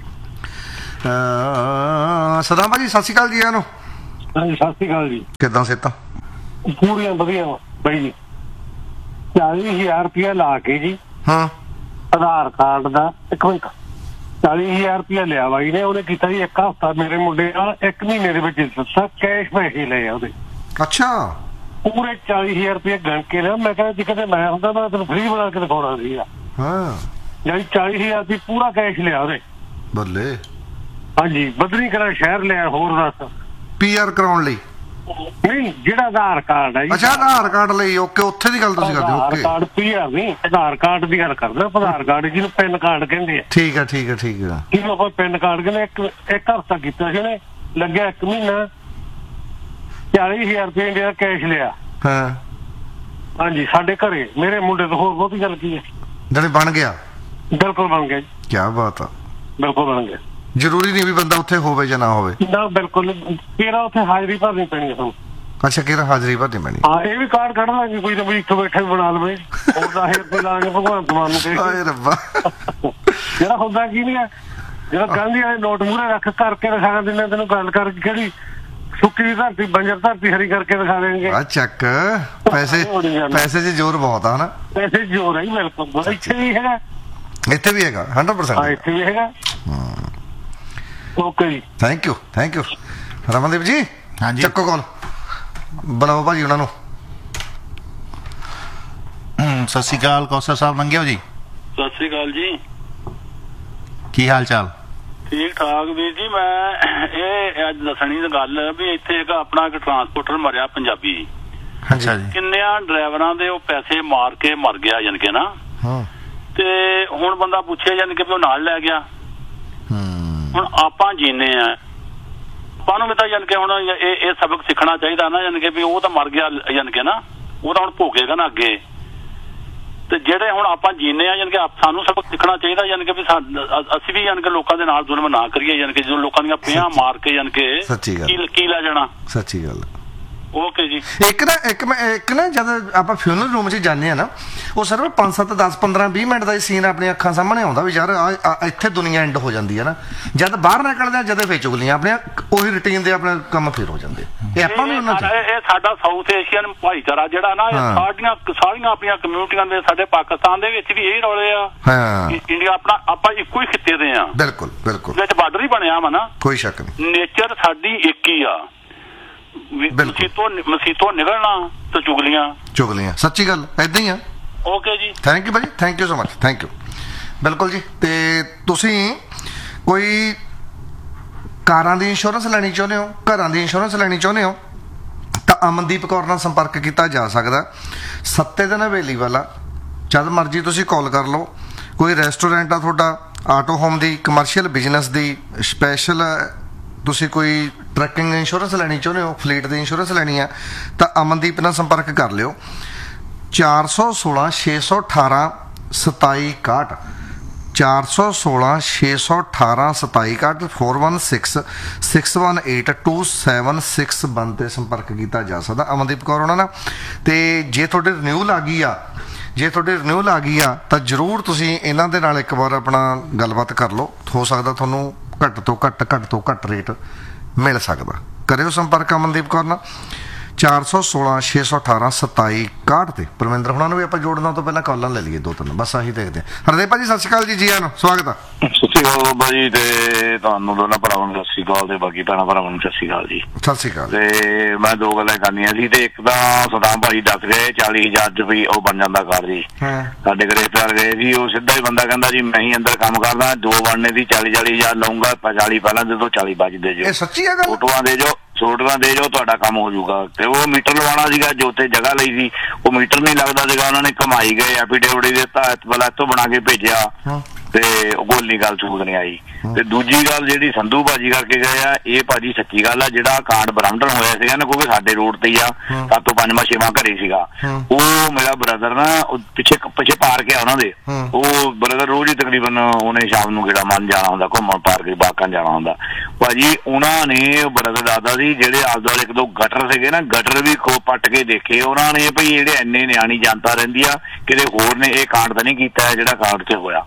Saddam ਭਾਜੀ ਸਤਿ ਸ਼੍ਰੀ ਅਕਾਲ ਜੀ। ਇਹਨੂੰ ਹਾਂਜੀ ਸਤਿ ਸ਼੍ਰੀ ਅਕਾਲ ਜੀ। ਕਿੱਦਾਂ ਸਿਹਤਾਂ? ਪੂਰੀਆਂ ਵਧੀਆ ਬਾਈ ਜੀ। 40,000 ਰੁਪਇਆ ਲਾ ਕੇ ਜੀ ਆਧਾਰ ਕਾਰਡ ਦਾ 40,000 ਰੁਪਇਆ ਲਿਆ ਬਾਈ ਨੇ। ਉਹਨੇ ਕੀਤਾ ਜੀ 1 ਹਫ਼ਤਾ ਮੇਰੇ ਮੁੰਡੇ ਨਾਲ, 1 ਮਹੀਨੇ ਦੇ ਵਿੱਚ ਦਿੱਤਾ, ਕੈਸ਼ ਪੈਸੇ ਲਏ ਆ ਉਹਦੇ। ਅੱਛਾ, ਪੂਰੇ 40,000 ਰੁਪਇਆ ਗਣ ਕੇ ਲਿਆ। ਮੈਂ ਕਿਹਾ ਜੀ ਕਿਤੇ ਮੈਂ ਹੁੰਦਾ ਮੈਂ ਤੈਨੂੰ ਫ੍ਰੀ ਬਣਾ ਕੇ ਦਿਖਾਉਣਾ ਸੀਗਾ। ਯਾਨੀ 40,000 ਦੀ ਪੂਰਾ ਕੈਸ਼ ਲਿਆ ਉਹਦੇ। ਬੱਲੇ। ਹਾਂਜੀ, ਬਦਲੀ ਕਰਾ ਸ਼ਹਿਰ ਲਿਆ। ਹੋਰ ਦੱਸ? PR ਕਰਾਉਣ ਲਈ ਨਹੀਂ, ਜਿਹੜਾ ਆਧਾਰ ਕਾਰਡ ਹੈ ਜੀ। ਅੱਛਾ, ਆਧਾਰ ਕਾਰਡ ਲਈ। ਓਕੇ, ਉੱਥੇ ਦੀ ਗੱਲ ਤੁਸੀਂ ਕਰਦੇ ਹੋ। ਆਧਾਰ ਕਾਰਡ PR ਨਹੀਂ, ਆਧਾਰ ਕਾਰਡ ਦੀ ਗੱਲ ਕਰਦੇ। ਆਧਾਰ ਕਾਰਡ ਜਿਹਨੂੰ ਪੈਨ ਕਾਰਡ ਕਹਿੰਦੇ ਆ। ਠੀਕ ਹੈ ਠੀਕ ਹੈ ਠੀਕ ਹੈ। ਜਿਹਨੂੰ ਆਪਾਂ ਪੈਨ ਕਾਰਡ ਕਹਿੰਦੇ। ਇੱਕ ਹਫ਼ਤਾ ਕੀਤਾ ਸੀ ਉਹਨੇ, ਲੱਗਿਆ 1 ਮਹੀਨਾ, 40,000 ਰੁਪਏ ਇੰਡੀਆ ਦਾ ਕੈਸ਼ ਲਿਆ। ਹਾਂਜੀ, ਸਾਡੇ ਘਰੇ ਮੇਰੇ ਮੁੰਡੇ ਤੋਂ। ਹੋਰ ਬਹੁਤੀ ਗੱਲ ਕੀ ਹੈ? ਜਿਹੜੇ ਬਣ ਗਿਆ। ਬਿਲਕੁਲ ਬਣ ਗਿਆ ਜੀ। ਕੀ ਬਾਤ ਆ। ਬਿਲਕੁਲ ਬਣ ਗਿਆ। ਜ਼ਰੂਰੀ ਨਹੀਂ ਵੀ ਬੰਦਾ ਉੱਥੇ ਹੋਵੇ ਜਾਂ ਨਾ ਹੋਵੇ। ਨਾ ਬਿਲਕੁਲ, ਕਿਹੜਾ ਉੱਥੇ ਹਾਜ਼ਰੀ ਭਰਨੀ ਪੈਣੀ ਹੈ ਤੁਹਾਨੂੰ। ਅੱਛਾ, ਕਿਹੜਾ ਹਾਜ਼ਰੀ ਭਰਨੀ ਪੈਣੀ? ਹਾਂ, ਇਹ ਵੀ ਕਾਰਡ ਕੱਢ ਲਾਂਗੇ ਕੋਈ ਨਾ, ਵੀ ਇੱਥੇ ਬੈਠੇ ਬਣਾ ਲਵੇ। ਹੋਰ 10,000 ਰੁਪਏ ਲਾਂਗੇ ਭਗਵੰਤ ਮਾਨ ਨੂੰ। ਹਾਏ ਰੱਬਾ। ਜਿਹੜਾ ਹੁੰਦਾ ਕੀ ਨਹੀਂ ਹੈ, ਜਿਹੜਾ ਗਾਂਧੀ ਵਾਲੇ ਨੋਟ ਮੂਹਰੇ ਰੱਖ ਕਰਕੇ ਦਿਖਾ ਦਿੰਦੇ ਤੈਨੂੰ, ਗੱਲ ਕਰਕੇ ਕਿਹੜੀ ਸੁੱਕੀ ਦੀ ਧਰਤੀ, ਬੰਜਰ ਧਰਤੀ ਹਰੀ ਕਰਕੇ ਦਿਖਾ ਦੇਣਗੇ। ਆ ਚੱਕ ਪੈਸੇ 'ਚ ਜ਼ੋਰ ਬਹੁਤ ਆ ਨਾ। ਪੈਸੇ ਜ਼ੋਰ ਹੈ ਬਿਲਕੁਲ। ਇੱਥੇ ਵੀ ਹੈਗਾ, ਇੱਥੇ ਵੀ ਹੈਗਾ 100%। ਹਾਂ, ਇੱਥੇ ਵੀ ਹੈਗਾ। ਓਕੇ ਜੀ, thank you thank you. Ramandeep ਜੀ ਹਾਂਜੀ, ਚੱਕੋ ਕਾਲ, ਬੁਲਾਓ ਭਾਜੀ ਉਹਨਾਂ ਨੂੰ। ਸਤਿ ਸ਼੍ਰੀ ਅਕਾਲ ਕੌਸਰ ਸਾਹਿਬ, ਲੰਘਿਓ ਜੀ। ਸਤਿ ਸ੍ਰੀ ਅਕਾਲ ਜੀ। ਕੀ ਹਾਲ ਚਾਲ? ਠੀਕ ਠਾਕ ਵੀਰ ਜੀ। ਮੈਂ ਇਹ ਅੱਜ ਦੱਸਣੀ ਗੱਲ ਵੀ ਇੱਥੇ ਇੱਕ ਆਪਣਾ ਇੱਕ ਟਰਾਂਸਪੋਰਟਰ ਮਰਿਆ ਪੰਜਾਬੀ। ਅੱਛਾ ਜੀ। ਕਿੰਨਿਆਂ ਡਰਾਈਵਰਾਂ ਦੇ ਉਹ ਪੈਸੇ ਮਾਰ ਕੇ ਮਰ ਗਿਆ ਯਾਨੀ ਕਿ ਨਾ। ਤੇ ਹੁਣ ਬੰਦਾ ਪੁੱਛੇ ਯਾਨੀ ਕਿ ਵੀ ਉਹ ਨਾਲ ਲੈ ਗਿਆ। ਹੁਣ ਆਪਾਂ ਜੀਨੇ ਆ, ਆਪਾਂ ਨੂੰ ਵੀ ਤਾਂ ਯਾਨੀ ਕਿ ਹੁਣ ਇਹ ਸਬਕ ਸਿੱਖਣਾ ਚਾਹੀਦਾ ਨਾ, ਯਾਨੀ ਕਿ ਵੀ ਉਹ ਤਾਂ ਮਰ ਗਿਆ ਯਾਨੀ ਕਿ ਨਾ, ਉਹ ਤਾਂ ਹੁਣ ਭੋਗੇਗਾ ਨਾ ਅੱਗੇ। ਤੇ ਜਿਹੜੇ ਹੁਣ ਆਪਾਂ ਜੀਨੇ ਆ ਯਾਨੀ ਕਿ ਸਾਨੂੰ ਸਬਕ ਸਿੱਖਣਾ ਚਾਹੀਦਾ, ਯਾਨੀ ਕਿ ਵੀ ਅਸੀਂ ਵੀ ਯਾਨੀ ਕਿ ਲੋਕਾਂ ਦੇ ਨਾਲ ਜ਼ੁਲਮ ਨਾ ਕਰੀਏ। ਯਾਨੀ ਕਿ ਜਦੋਂ ਲੋਕਾਂ ਦੀਆਂ ਪਿਆਂ ਮਾਰ ਕੇ ਯਾਨੀ ਕਿ ਕੀ ਲੈ ਜਾਣਾ। ਸੱਚੀ ਗੱਲ। ਓਕੇ ਜੀ। ਇੱਕ ਨਾ ਜਦ ਆਪਾਂ ਫਿਊਨਰਲ ਰੂਮ 'ਚ ਜਾਂਦੇ ਆ ਨਾ, ਉਹ ਸਿਰਫ 5 7 10 15 20 ਮਿੰਟ ਦਾ ਹੀ ਸੀਨ ਆਪਣੀਆਂ ਅੱਖਾਂ ਸਾਹਮਣੇ ਆਉਂਦਾ ਵੀ ਯਾਰ ਇੱਥੇ ਦੁਨੀਆ ਐਂਡ ਹੋ ਜਾਂਦੀ ਹੈ ਨਾ। ਜਦ ਬਾਹਰ ਨਿਕਲਦੇ ਆ, ਜਦ ਫੇਰ ਚੁਗਲੀਆਂ ਆਪਣੀਆਂ ਉਹੀ ਰੂਟੀਨ ਦੇ ਆਪਣੇ ਕੰਮ ਫੇਰ ਹੋ ਜਾਂਦੇ। ਇਹ ਆਪਾਂ ਨੂੰ ਇਹ ਸਾਡਾ ਸਾਊਥ ਏਸ਼ੀਅਨ ਭਾਈਚਾਰਾ ਜਿਹੜਾ ਨਾ, ਸਾਰੀਆਂ ਆਪਣੀਆਂ ਕਮਿਊਨਿਟੀਆਂ ਦੇ, ਸਾਡੇ ਪਾਕਿਸਤਾਨ ਦੇ ਵਿੱਚ ਵੀ ਇਹ ਰੌਲੇ ਆ। ਇੰਡੀਆ ਆਪਾਂ ਇੱਕੋ ਹੀ ਖਿੱਤੇ ਦੇ ਆ। ਬਿਲਕੁਲ ਬਿਲਕੁਲ। ਵਿੱਚ ਬਾਰਡਰ ਹੀ ਬਣਿਆ ਵਾ ਨਾ, ਕੋਈ ਸ਼ੱਕ ਨਹੀਂ। ਨੇਚਰ ਸਾਡੀ ਇੱਕ ਹੀ ਆ। ਮਸੀਤੋਂ ਨਿਕਲਣਾ ਤੇ ਚੁਗਲੀਆਂ। ਸੱਚੀ ਗੱਲ ਏਦਾਂ ਹੀ ਆ। ਓਕੇ ਜੀ, ਥੈਂਕ ਯੂ ਭਾਜੀ, thank you so much, thank you. ਬਿਲਕੁਲ ਜੀ। ਤੇ ਤੁਸੀਂ ਕੋਈ ਕਾਰਾਂ ਦੀ ਇੰਸ਼ੋਰੈਂਸ ਲੈਣੀ ਚਾਹੁੰਦੇ ਹੋ, ਘਰਾਂ ਦੀ ਇੰਸ਼ੋਰੈਂਸ ਲੈਣੀ ਚਾਹੁੰਦੇ ਹੋ, ਤਾਂ ਅਮਨਦੀਪ ਕੌਰ ਨਾਲ ਸੰਪਰਕ ਕੀਤਾ ਜਾ ਸਕਦਾ। 7 ਦਿਨ ਅਵੇਲੇਬਲ ਆ, ਜਦ ਮਰਜ਼ੀ ਤੁਸੀਂ ਕਾਲ ਕਰ ਲਓ। ਕੋਈ ਰੈਸਟੋਰੈਂਟ ਆ ਤੁਹਾਡਾ, ਆਟੋ ਹੋਮ ਦੀ, ਕਮਰਸ਼ੀਅਲ ਬਿਜ਼ਨਸ ਦੀ, ਸਪੈਸ਼ਲ ਤੁਸੀਂ ਕੋਈ ਟਰੱਕਿੰਗ ਇੰਸ਼ੋਰੈਂਸ ਲੈਣੀ ਚਾਹੁੰਦੇ ਹੋ, ਫਲੀਟ ਦੀ ਇੰਸ਼ੋਰੈਂਸ ਲੈਣੀ ਆ, ਤਾਂ ਅਮਨਦੀਪ ਨਾਲ ਸੰਪਰਕ ਕਰ ਲਿਓ। 416 618 2761 416 618 2761 416 618 2761 ਤੇ ਸੰਪਰਕ ਕੀਤਾ ਜਾ ਸਕਦਾ ਅਮਨਦੀਪ ਕੌਰ ਉਹਨਾਂ ਨਾਲ। ਤੇ ਜੇ ਤੁਹਾਡੇ ਰਿਨਿਊਲ ਆ ਗਈ ਆ ਤਾਂ ਜ਼ਰੂਰ ਤੁਸੀਂ ਇਹਨਾਂ ਦੇ ਨਾਲ ਇੱਕ ਵਾਰ ਆਪਣਾ ਗੱਲਬਾਤ ਕਰ ਲਓ। ਹੋ ਸਕਦਾ ਤੁਹਾਨੂੰ ਘੱਟ ਤੋਂ ਘੱਟ ਰੇਟ ਮਿਲ ਸਕਦਾ। ਕਰਿਓ ਸੰਪਰਕ ਅਮਨਦੀਪ ਕੌਰ ਨਾਲ 416 618 2761 ਤੇ। ਪਰਮਿੰਦਰ ਹੁਣਾਂ ਨੂੰ ਵੀ ਆਪਾਂ ਜੋੜਨਾ ਤੋਂ ਪਹਿਲਾਂ ਕਾਲਾਂ ਲੈ ਲਈਏ 2-3, ਬਸ ਆਹੀ ਦੇਖਦੇ ਹਾਂ। ਹਰਦੇਵ ਭਾਜੀ ਸਤਿ ਸ਼੍ਰੀ ਅਕਾਲ ਜੀ, ਆਇਆਂ ਨੂੰ ਸਵਾਗਤ ਆ। ਸਤਿ ਸ਼੍ਰੀ ਅਕਾਲ ਬਾਬਾ ਜੀ, ਤੇ ਤੁਹਾਨੂੰ ਦੋਨਾਂ ਭਰਾਵਾਂ ਨੂੰ ਸਤਿ ਸ਼੍ਰੀ ਅਕਾਲ, ਤੇ ਬਾਕੀ ਭੈਣਾਂ ਭਰਾਵਾਂ ਨੂੰ ਸਤਿ ਸ਼੍ਰੀ ਅਕਾਲ ਜੀ। ਸਤਿ ਸ਼੍ਰੀ ਅਕਾਲ। ਤੇ ਮੈਂ 2 ਗੱਲਾਂ ਕਰਨੀਆਂ ਸੀ। ਤੇ ਇੱਕ ਤਾਂ ਸਦਾਮ ਭਾਜੀ ਦੱਸ ਗਏ 40,000 ਚ ਵੀ ਉਹ ਬਣ ਜਾਂਦਾ ਘਰ ਜੀ। ਸਾਡੇ ਘਰੇ ਰਿਸ਼ਤੇਦਾਰ ਗਏ ਸੀ, ਉਹ ਸਿੱਧਾ ਹੀ ਬੰਦਾ ਕਹਿੰਦਾ ਜੀ ਮੈਂ ਹੀ ਅੰਦਰ ਕੰਮ ਕਰਦਾ, 2 ਬਣਨੇ ਦੀ 40,000 ਲਊਂਗਾ, 40 ਪਹਿਲਾਂ ਦੇ ਦੋ 40 ਬਚਦੇ ਜੋ। ਇਹ ਸੱਚੀ ਹੈ ਗੱਲ? ਫੋਟੋਆਂ ਦੇ ਜੋ ਤੁਹਾਡਾ ਕੰਮ ਹੋ ਜਾਊਗਾ। ਤੇ ਉਹ ਮੀਟਰ ਲਵਾਉਣਾ ਸੀਗਾ ਜੋ ਤੇ ਜਗ੍ਹਾ ਲਈ ਸੀ, ਉਹ ਮੀਟਰ ਨਹੀਂ ਲੱਗਦਾ ਸੀਗਾ। ਉਹਨਾਂ ਨੇ ਕਮਾਈ ਗਏ ਐਫੀਡੇਵਿਟ ਦਿੱਤਾ, ਪਹਿਲਾਂ ਇੱਥੋਂ ਬਣਾ ਕੇ ਭੇਜਿਆ, ਤੇ ਉਹ ਗੋਲੀ ਗੱਲ ਸੂਤ ਨਹੀਂ ਆਈ। ਤੇ ਦੂਜੀ ਗੱਲ ਜਿਹੜੀ ਸੰਧੂ ਭਾਜੀ ਕਰਕੇ ਗਏ ਆ, ਇਹ ਭਾਜੀ ਸੱਚੀ ਗੱਲ ਆ, ਜਿਹੜਾ ਕਾਂਡ ਬਰਾਮਦਨ ਹੋਇਆ ਸੀਗਾ ਨਾ, ਕਿਉਂਕਿ ਸਾਡੇ ਰੋਡ ਤੇ ਹੀ ਆ, 7 ਤੋਂ 5 ਘਰੇ ਸੀਗਾ। ਉਹ ਮੇਰਾ ਬ੍ਰਦਰ ਨਾ ਪਿੱਛੇ ਪਾਰਕ ਆ ਉਹਨਾਂ ਦੇ, ਉਹ ਬ੍ਰਦਰ ਰੋਜ਼ ਹੀ ਤਕਰੀਬਨ ਉਹਨੇ ਸ਼ਾਮ ਨੂੰ ਗੇੜਾ ਮੰਨ ਜਾਣਾ ਹੁੰਦਾ, ਘੁੰਮਣ ਪਾਰਕ ਬਾਕਾਂ ਜਾਣਾ ਹੁੰਦਾ। ਭਾਜੀ ਉਹਨਾਂ ਨੇ ਬ੍ਰਦਰ ਦਾਦਾ ਸੀ ਜਿਹੜੇ ਆਲੇ ਦੁਆਲੇ 1-2 ਗਟਰ ਸੀਗੇ ਨਾ, ਗਟਰ ਵੀ ਪੱਟ ਕੇ ਦੇਖੇ ਉਹਨਾਂ ਨੇ, ਭਈ ਜਿਹੜੇ ਇੰਨੇ ਨਿਆਣੀ ਜਨਤਾ ਰਹਿੰਦੀ ਆ, ਕਿਤੇ ਹੋਰ ਨੇ ਇਹ ਕਾਂਡ ਤਾਂ ਨਹੀਂ ਕੀਤਾ ਜਿਹੜਾ ਕਾਂਡ ਤੇ ਹੋਇਆ।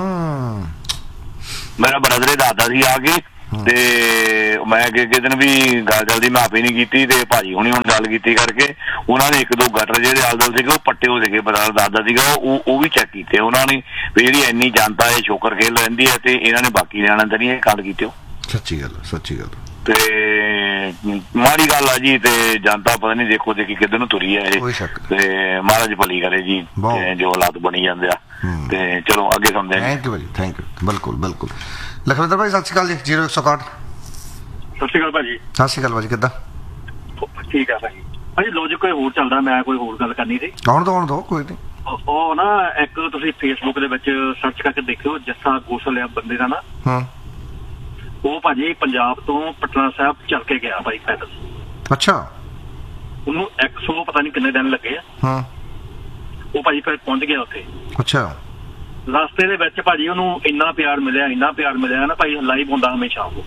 ਮੇਰਾ ਬ੍ਰਦਰ ਦਾਦਾ ਸੀ ਆ ਕੇ, ਤੇ ਮੈਂ ਕਿਸੇ ਦਿਨ ਵੀ ਗੱਲ ਜਲਦੀ ਮੈਂ ਆਪੇ ਨਹੀਂ ਕੀਤੀ, ਤੇ ਭਾਜੀ ਹੁਣੀ ਹੁਣ ਗੱਲ ਕੀਤੀ ਕਰਕੇ ਉਹਨਾਂ ਨੇ 1-2 ਗਟਰ ਜਿਹੜੇ ਆਲੇ ਦੁਆਲੇ ਸੀਗੇ ਉਹ ਪੱਟੇ ਹੋ ਸੀਗੇ। ਬ੍ਰਦਰ ਦਾਦਾ ਸੀਗਾ ਉਹ ਵੀ ਚੈੱਕ ਕੀਤੇ ਉਹਨਾਂ ਨੇ, ਵੀ ਜਿਹੜੀ ਇੰਨੀ ਜਨਤਾ ਇਹ ਸ਼ੋਕਰ ਖੇਲ ਰਹਿੰਦੀ ਹੈ, ਤੇ ਇਹਨਾਂ ਨੇ ਬਾਕੀ ਨਿਆਣਿਆਂ ਤਾਂ ਨਹੀਂ ਇਹ ਕਾਂਡ ਕੀਤੇ। ਸੱਚੀ ਗੱਲ ਤੇ ਮਾੜੀ ਗੱਲ ਆ ਜੀ। ਤੇ ਜਨਤਾ ਪਤਾ ਨਹੀਂ ਦੇਖੋ ਦੇਖੀ ਕਿੱਧਰ ਨੂੰ ਤੁਰੀ ਹੈ ਇਹ, ਤੇ ਮਹਾਰਾਜ ਭਲੀ ਕਰੇ ਜੀ ਜੋ ਹਾਲਾਤ ਬਣੀ ਜਾਂਦੇ ਆ। ਤੇ ਚਲੋ ਅੱਗੇ ਸੁਣਦੇ ਹਾਂ। Thank you. ਬਿਲਕੁਲ ਲਖਵਿੰਦਰ ਭਾਈ ਸਤਿ ਸ਼੍ਰੀ ਅਕਾਲ ਜੀ। 0161 ਸਤਿ ਸ਼੍ਰੀ ਅਕਾਲ ਭਾਜੀ। ਸਤਿ ਸ਼੍ਰੀ ਅਕਾਲ ਭਾਜੀ, ਕਿੱਦਾਂ? ਠੀਕ ਆ ਭਾਜੀ ਲੌਜਿਕ ਕੋਈ ਹੋਰ ਚੱਲਦਾ, ਮੈਂ ਕੋਈ ਹੋਰ ਗੱਲ ਕਰਨੀ ਸੀ। ਆਉਣ ਦੋ ਕੋਈ ਨਹੀਂ। ਉਹ ਨਾ ਇੱਕ ਤੁਸੀਂ ਫੇਸਬੁੱਕ ਦੇ ਵਿੱਚ ਸਰਚ ਕਰਕੇ ਦੇਖਿਓ, ਜੱਸਾ ਗੋਸਲ ਆ ਬੰਦੇ ਦਾ ਨਾ, ਉਹ ਭਾਜੀ ਪੰਜਾਬ ਤੋਂ ਪਟਨਾ ਸਾਹਿਬ ਚੱਲ ਕੇ ਗਿਆ ਭਾਈ ਪੈਦਲ। ਅੱਛਾ। ਉਹਨੂੰ 100 ਪਤਾ ਨਹੀਂ ਕਿੰਨੇ ਦਿਨ ਲੱਗੇ ਆ। ਉਹ ਭਾਜੀ ਫਿਰ ਪਹੁੰਚ ਗਿਆ ਉੱਥੇ। ਅੱਛਾ। ਰਸਤੇ ਦੇ ਵਿੱਚ ਭਾਜੀ ਉਹਨੂੰ ਇੰਨਾ ਪਿਆਰ ਮਿਲਿਆ ਨਾ ਭਾਈ, ਲਾਈਵ ਹੁੰਦਾ ਹਮੇਸ਼ਾ ਉਹ।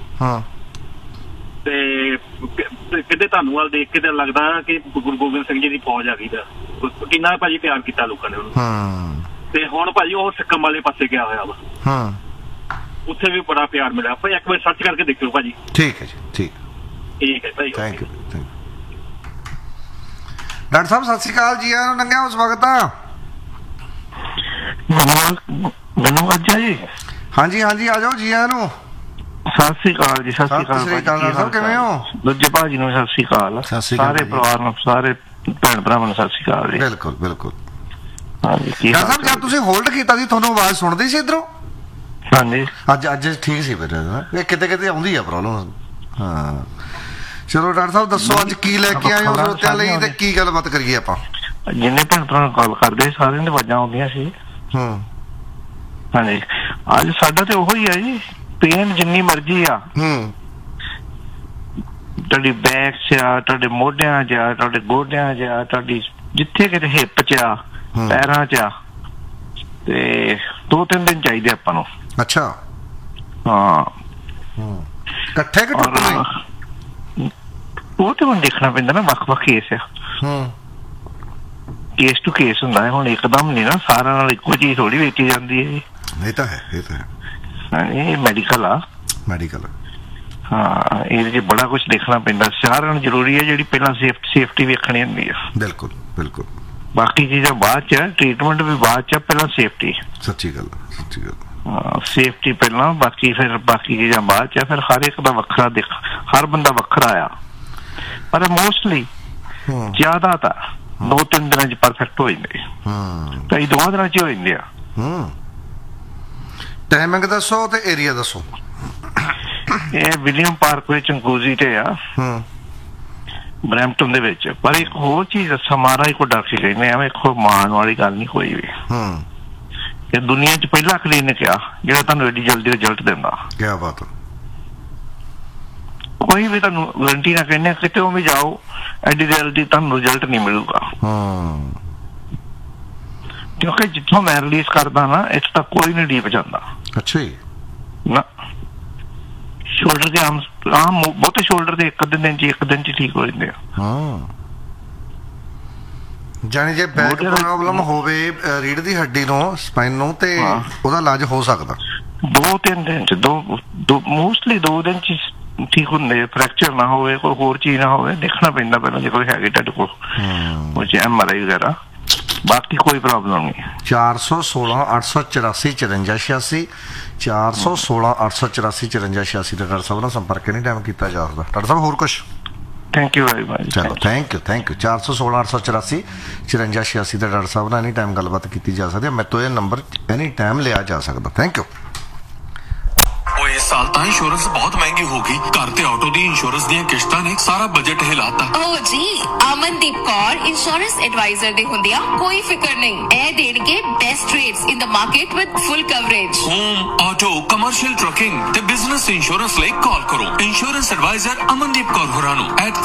ਤੇ ਕਿਤੇ ਤੁਹਾਨੂੰ ਵੱਲ ਦੇਖ ਕੇ ਤਾਂ ਲੱਗਦਾ ਕਿ ਗੁਰੂ ਗੋਬਿੰਦ ਸਿੰਘ ਜੀ ਦੀ ਫੌਜ ਆ ਗਈ ਦਾ, ਕਿੰਨਾ ਭਾਜੀ ਪਿਆਰ ਕੀਤਾ ਲੋਕਾਂ ਨੇ ਉਹਨੂੰ। ਤੇ ਹੁਣ ਭਾਜੀ ਉਹ ਸਿੱਕਮ ਵਾਲੇ ਪਾਸੇ ਗਿਆ ਹੋਇਆ ਵਾ, ਉੱਥੇ ਵੀ ਬੜਾ ਪਿਆਰ ਮਿਲਿਆ ਭਾਈ। ਇੱਕ ਵਾਰ ਸਰਚ ਕਰਕੇ ਦੇਖਿਓ ਭਾਜੀ। ਠੀਕ ਹੈ ਜੀ, ਠੀਕ ਹੈ ਭਾਈ। Thank you. ਡਾਕਟਰ ਸਾਹਿਬ ਸਤਿ ਸ਼੍ਰੀ ਅਕਾਲ ਜੀ, ਆਇਆਂ ਨੂੰ ਨੰਗਿਆ ਸਵਾਗਤ ਆ। ਮੈਨੂੰ ਅੱਜ ਜੀ? ਹਾਂਜੀ ਆ ਜਾਓ ਜੀ, ਆਇਆਂ ਨੂੰ। ਸਤਿ ਸ਼੍ਰੀ ਅਕਾਲ ਜੀ। ਸਤਿ ਸ਼੍ਰੀ ਅਕਾਲ ਸਾਹਿਬ, ਕਿਵੇਂ ਹੋ? ਦੂਜੇ ਭਾਜੀ ਨੂੰ ਸਤਿ ਸ਼੍ਰੀ ਅਕਾਲ, ਸਾਰੇ ਪਰਿਵਾਰ ਨੂੰ, ਸਾਰੇ ਭੈਣ ਭਰਾਵਾਂ ਨੂੰ ਸਤਿ ਸ਼੍ਰੀ ਅਕਾਲ ਜੀ। ਬਿਲਕੁਲ ਡਾਕਟਰ ਸਾਹਿਬ, ਜਦ ਤੁਸੀਂ ਹੋਲਡ ਕੀਤਾ ਸੀ ਤੁਹਾਨੂੰ ਆਵਾਜ਼ ਸੁਣਦੀ ਸੀ ਇੱਧਰੋਂ? ਹਾਂਜੀ। ਅੱਜ ਠੀਕ ਸੀ ਫਿਰ, ਇਹ ਕਿਤੇ ਆਉਂਦੀ ਆ ਪ੍ਰੋਬਲਮ। ਚਲੋ ਡਾਕਟਰ ਸਾਹਿਬ ਦੱਸੋ ਅੱਜ ਕੀ ਲੈ ਕੇ ਆਏ ਹੋ ਸਰੋਤਿਆਂ ਲਈ, ਤੇ ਕੀ ਗੱਲਬਾਤ ਕਰੀਏ ਆਪਾਂ? ਜਿੰਨੇ ਭੈਣ ਭਰਾ ਕਾਲ ਕਰਦੇ ਸਾਰਿਆਂ ਦੀ ਆਵਾਜ਼ਾਂ ਆਉਂਦੀਆਂ ਸੀ। ਹਾਂਜੀ। ਅੱਜ ਸਾਡਾ ਤੇ ਉਹੀ ਆ ਜੀ, ਪੇਨ ਜਿੰਨੀ ਮਰਜ਼ੀ ਆ, ਤੁਹਾਡੀ ਬੈਕ 'ਚ ਆ, ਤੁਹਾਡੇ ਮੋਢਿਆਂ 'ਚ ਆ, ਤੁਹਾਡੇ ਗੋਡਿਆਂ 'ਚ ਆ, ਤੁਹਾਡੀ ਜਿੱਥੇ ਕਿਤੇ ਹਿੱਪ 'ਚ ਆ, ਪੈਰਾਂ 'ਚ ਆ, ਤੇ 2-3 ਦਿਨ ਚਾਹੀਦੇ ਆਪਾਂ ਨੂੰ। ਅੱਛਾ। ਹਾਂ। ਇਕੱਠੇ ਕਿ ਟੁੱਟੇ? ਉਹ ਤੇ ਹੁਣ ਦੇਖਣਾ ਪੈਂਦਾ ਨਾ, ਵੱਖ-ਵੱਖ ਕੇਸ ਆ, ਕੇਸ ਟੂ ਕੇਸ ਹੁੰਦਾ ਹੈ। ਹੁਣ ਇੱਕਦਮ ਨਹੀਂ ਨਾ ਸਾਰਿਆਂ ਨਾਲ ਇੱਕੋ ਚੀਜ਼ ਥੋੜੀ ਵੇਚੀ ਜਾਂਦੀ ਹੈ। ਇਹ ਤਾਂ ਹੈ ਇਹ ਮੈਡੀਕਲ ਆ। ਹਾਂ, ਇਹਦੇ 'ਚ ਬੜਾ ਕੁਛ ਦੇਖਣਾ ਪੈਂਦਾ। ਸਾਰਿਆਂ ਨੂੰ ਜ਼ਰੂਰੀ ਹੈ ਜਿਹੜੀ ਪਹਿਲਾਂ ਸੇਫਟੀ ਵੇਖਣੀ ਹੁੰਦੀ ਆ। ਬਿਲਕੁਲ ਬਾਕੀ ਚੀਜ਼ਾਂ ਬਾਅਦ 'ਚ, ਟ੍ਰੀਟਮੈਂਟ ਵੀ ਬਾਅਦ 'ਚ, ਪਹਿਲਾਂ ਸੇਫਟੀ। ਸੱਚੀ ਗੱਲ। ਸੇਫਟੀ ਪਹਿਲਾਂ, ਬਾਕੀ ਚੀਜ਼ਾਂ ਬਾਅਦ 'ਚ। ਫਿਰ ਹਰ ਇੱਕ ਦਾ ਵੱਖਰਾ ਹਰ ਬੰਦਾ ਵੱਖਰਾ ਆ, ਪਰ ਮੋਸਟਲੀ ਜ਼ਿਆਦਾਤਰ 2-3 ਦਿਨਾਂ 'ਚ ਪਰਫੈਕਟ ਹੋ ਜਾਂਦੇ, ਕਈ 2 ਦਿਨਾਂ 'ਚ ਹੋ ਜਾਂਦੇ ਆ। ਟਾਈਮਿੰਗ ਦੱਸੋ ਤੇ ਏਰੀਆ ਦੱਸੋ। ਇਹ ਵਿਲੀਅਮ ਪਾਰਕ ਵਿੱਚ ਅੰਗੂਜ਼ੀ ਤੇ ਆ, ਬਰੈਂਪਟਨ ਦੇ ਵਿੱਚ। ਪਰ ਇੱਕ ਹੋਰ ਚੀਜ਼ ਦੱਸਾਂ, ਮਹਾਰਾਜ ਕੋ ਡਰ ਕੇ ਕਹਿੰਦੇ ਆ, ਵੇਖੋ ਮਾਣ ਵਾਲੀ ਗੱਲ ਨਹੀਂ ਕੋਈ ਵੀ। ਇਹ ਦੁਨੀਆ 'ਚ ਪਹਿਲਾ ਕਲੀਨਿਕ ਆ ਜਿਹੜਾ ਤੁਹਾਨੂੰ ਐਡੀ ਜਲਦੀ ਰਿਜ਼ਲਟ ਦਿੰਦਾ। ਕਿਆ ਬਾਤ। ਕੋਈ ਵੀ ਤੁਹਾਨੂੰ ਗਰੰਟੀ ਨਾ ਕਹਿੰਦੇ, ਕਿਤੇ ਵੀ ਜਾਓ ਐਡੀ ਜਲਦੀ ਤੁਹਾਨੂੰ ਰਿਜ਼ਲਟ ਨਹੀਂ ਮਿਲੂਗਾ। ਕਿਉਂਕਿ ਜਿੱਥੋਂ ਮੈਂ ਰਿਲੀਜ਼ ਕਰਦਾ ਨਾ ਇੱਥੇ ਤੱਕ ਕੋਈ ਨਹੀਂ ਡੀਪ ਜਾਂਦਾ। ਅੱਛਾ ਜੀ। ਨਾ ਸ਼ੋਲਡਰ ਦੇ ਆਮ ਬਹੁਤੇ ਸ਼ੋਲਡਰ ਦੇ ਇੱਕ ਦਿਨ ਚ ਠੀਕ ਹੋ ਜਾਂਦੇ ਆ। ਜਾਨੀ ਜੇ ਬੈਕ ਪ੍ਰੋਬਲਮ ਹੋਵੇ ਰੀੜ ਦੀ ਹੱਡੀ ਨੂੰ, ਸਪਾਈਨ ਨੂੰ, ਤੇ ਉਹਦਾ ਇਲਾਜ ਹੋ ਸਕਦਾ 2-3 ਦਿਨ ਚ, ਮੋਸਟਲੀ 2 ਦਿਨ ਚ ਠੀਕ ਹੁੰਦੇ। ਫ੍ਰੈਕਚਰ ਨਾ ਹੋਵੇ, ਕੋਈ ਹੋਰ ਚੀਜ਼ ਨਾ ਹੋਵੇ, ਦੇਖਣਾ ਪੈਂਦਾ ਪਹਿਲਾਂ ਜੇ ਕੋਈ ਹੈਗੀ ਤੁਹਾਡੇ ਕੋਲ MRI ਵਗੈਰਾ, ਬਾਕੀ ਕੋਈ ਪ੍ਰੋਬਲਮ ਨਹੀਂ। 416 884 5486 416 884 5486 ਤੇ ਡਾਕਟਰ ਸਾਹਿਬ ਨਾਲ ਸੰਪਰਕ ਨਹੀਂ ਟਾਈਮ ਕੀਤਾ ਜਾ ਸਕਦਾ। ਡਾਕਟਰ ਸਾਹਿਬ ਹੋਰ ਕੁਝ? Thank you very much. ਚਲੋ ਥੈਂਕ ਯੂ 416 884 5486 ਤੇ ਡਾਕਟਰ ਸਾਹਿਬ ਨਾਲ ਐਨੀ ਟਾਈਮ ਗੱਲਬਾਤ ਕੀਤੀ ਜਾ ਸਕਦੀ ਹੈ। ਮੇਰੇ ਤੋਂ ਇਹ ਨੰਬਰ ਐਨੀ ਟਾਈਮ ਲਿਆ ਜਾ ਸਕਦਾ। Thank you. ਇਸ ਸਾਲ ਤਾਂ ਇੰਸ਼ੋਰੈਂਸ ਬਹੁਤ ਮਹਿੰਗੀ ਹੋ ਗਈ। ਘਰ ਤੇ ਆਟੋ ਦੀ ਇੰਸ਼ੋਰੈਂਸ ਦੀਆਂ ਕਿਸ਼ਤਾਂ ਨੇ ਸਾਰਾ ਬਜਟ ਹਿਲਾਤਾ। ਓ ਜੀ, ਅਮਨਦੀਪ ਕੌਰ ਇੰਸ਼ੋਰੈਂਸ ਐਡਵਾਈਜ਼ਰ ਦੇ ਹੁੰਦਿਆਂ ਕੋਈ ਫਿਕਰ ਨਹੀਂ। ਇਹ ਦੇਣਗੇ best rates in the market with full coverage. Home, auto, commercial, trucking ਤੇ ਬਿਜ਼ਨਸ ਇੰਸ਼ੋਰੈਂਸ ਲਈ ਕਾਲ ਕਰੋ ਇੰਸ਼ੋਰੈਂਸ ਐਡਵਾਈਜ਼ਰ ਅਮਨਦੀਪ ਕੌਰ ਹੋਰਾਂ ਨੂੰ at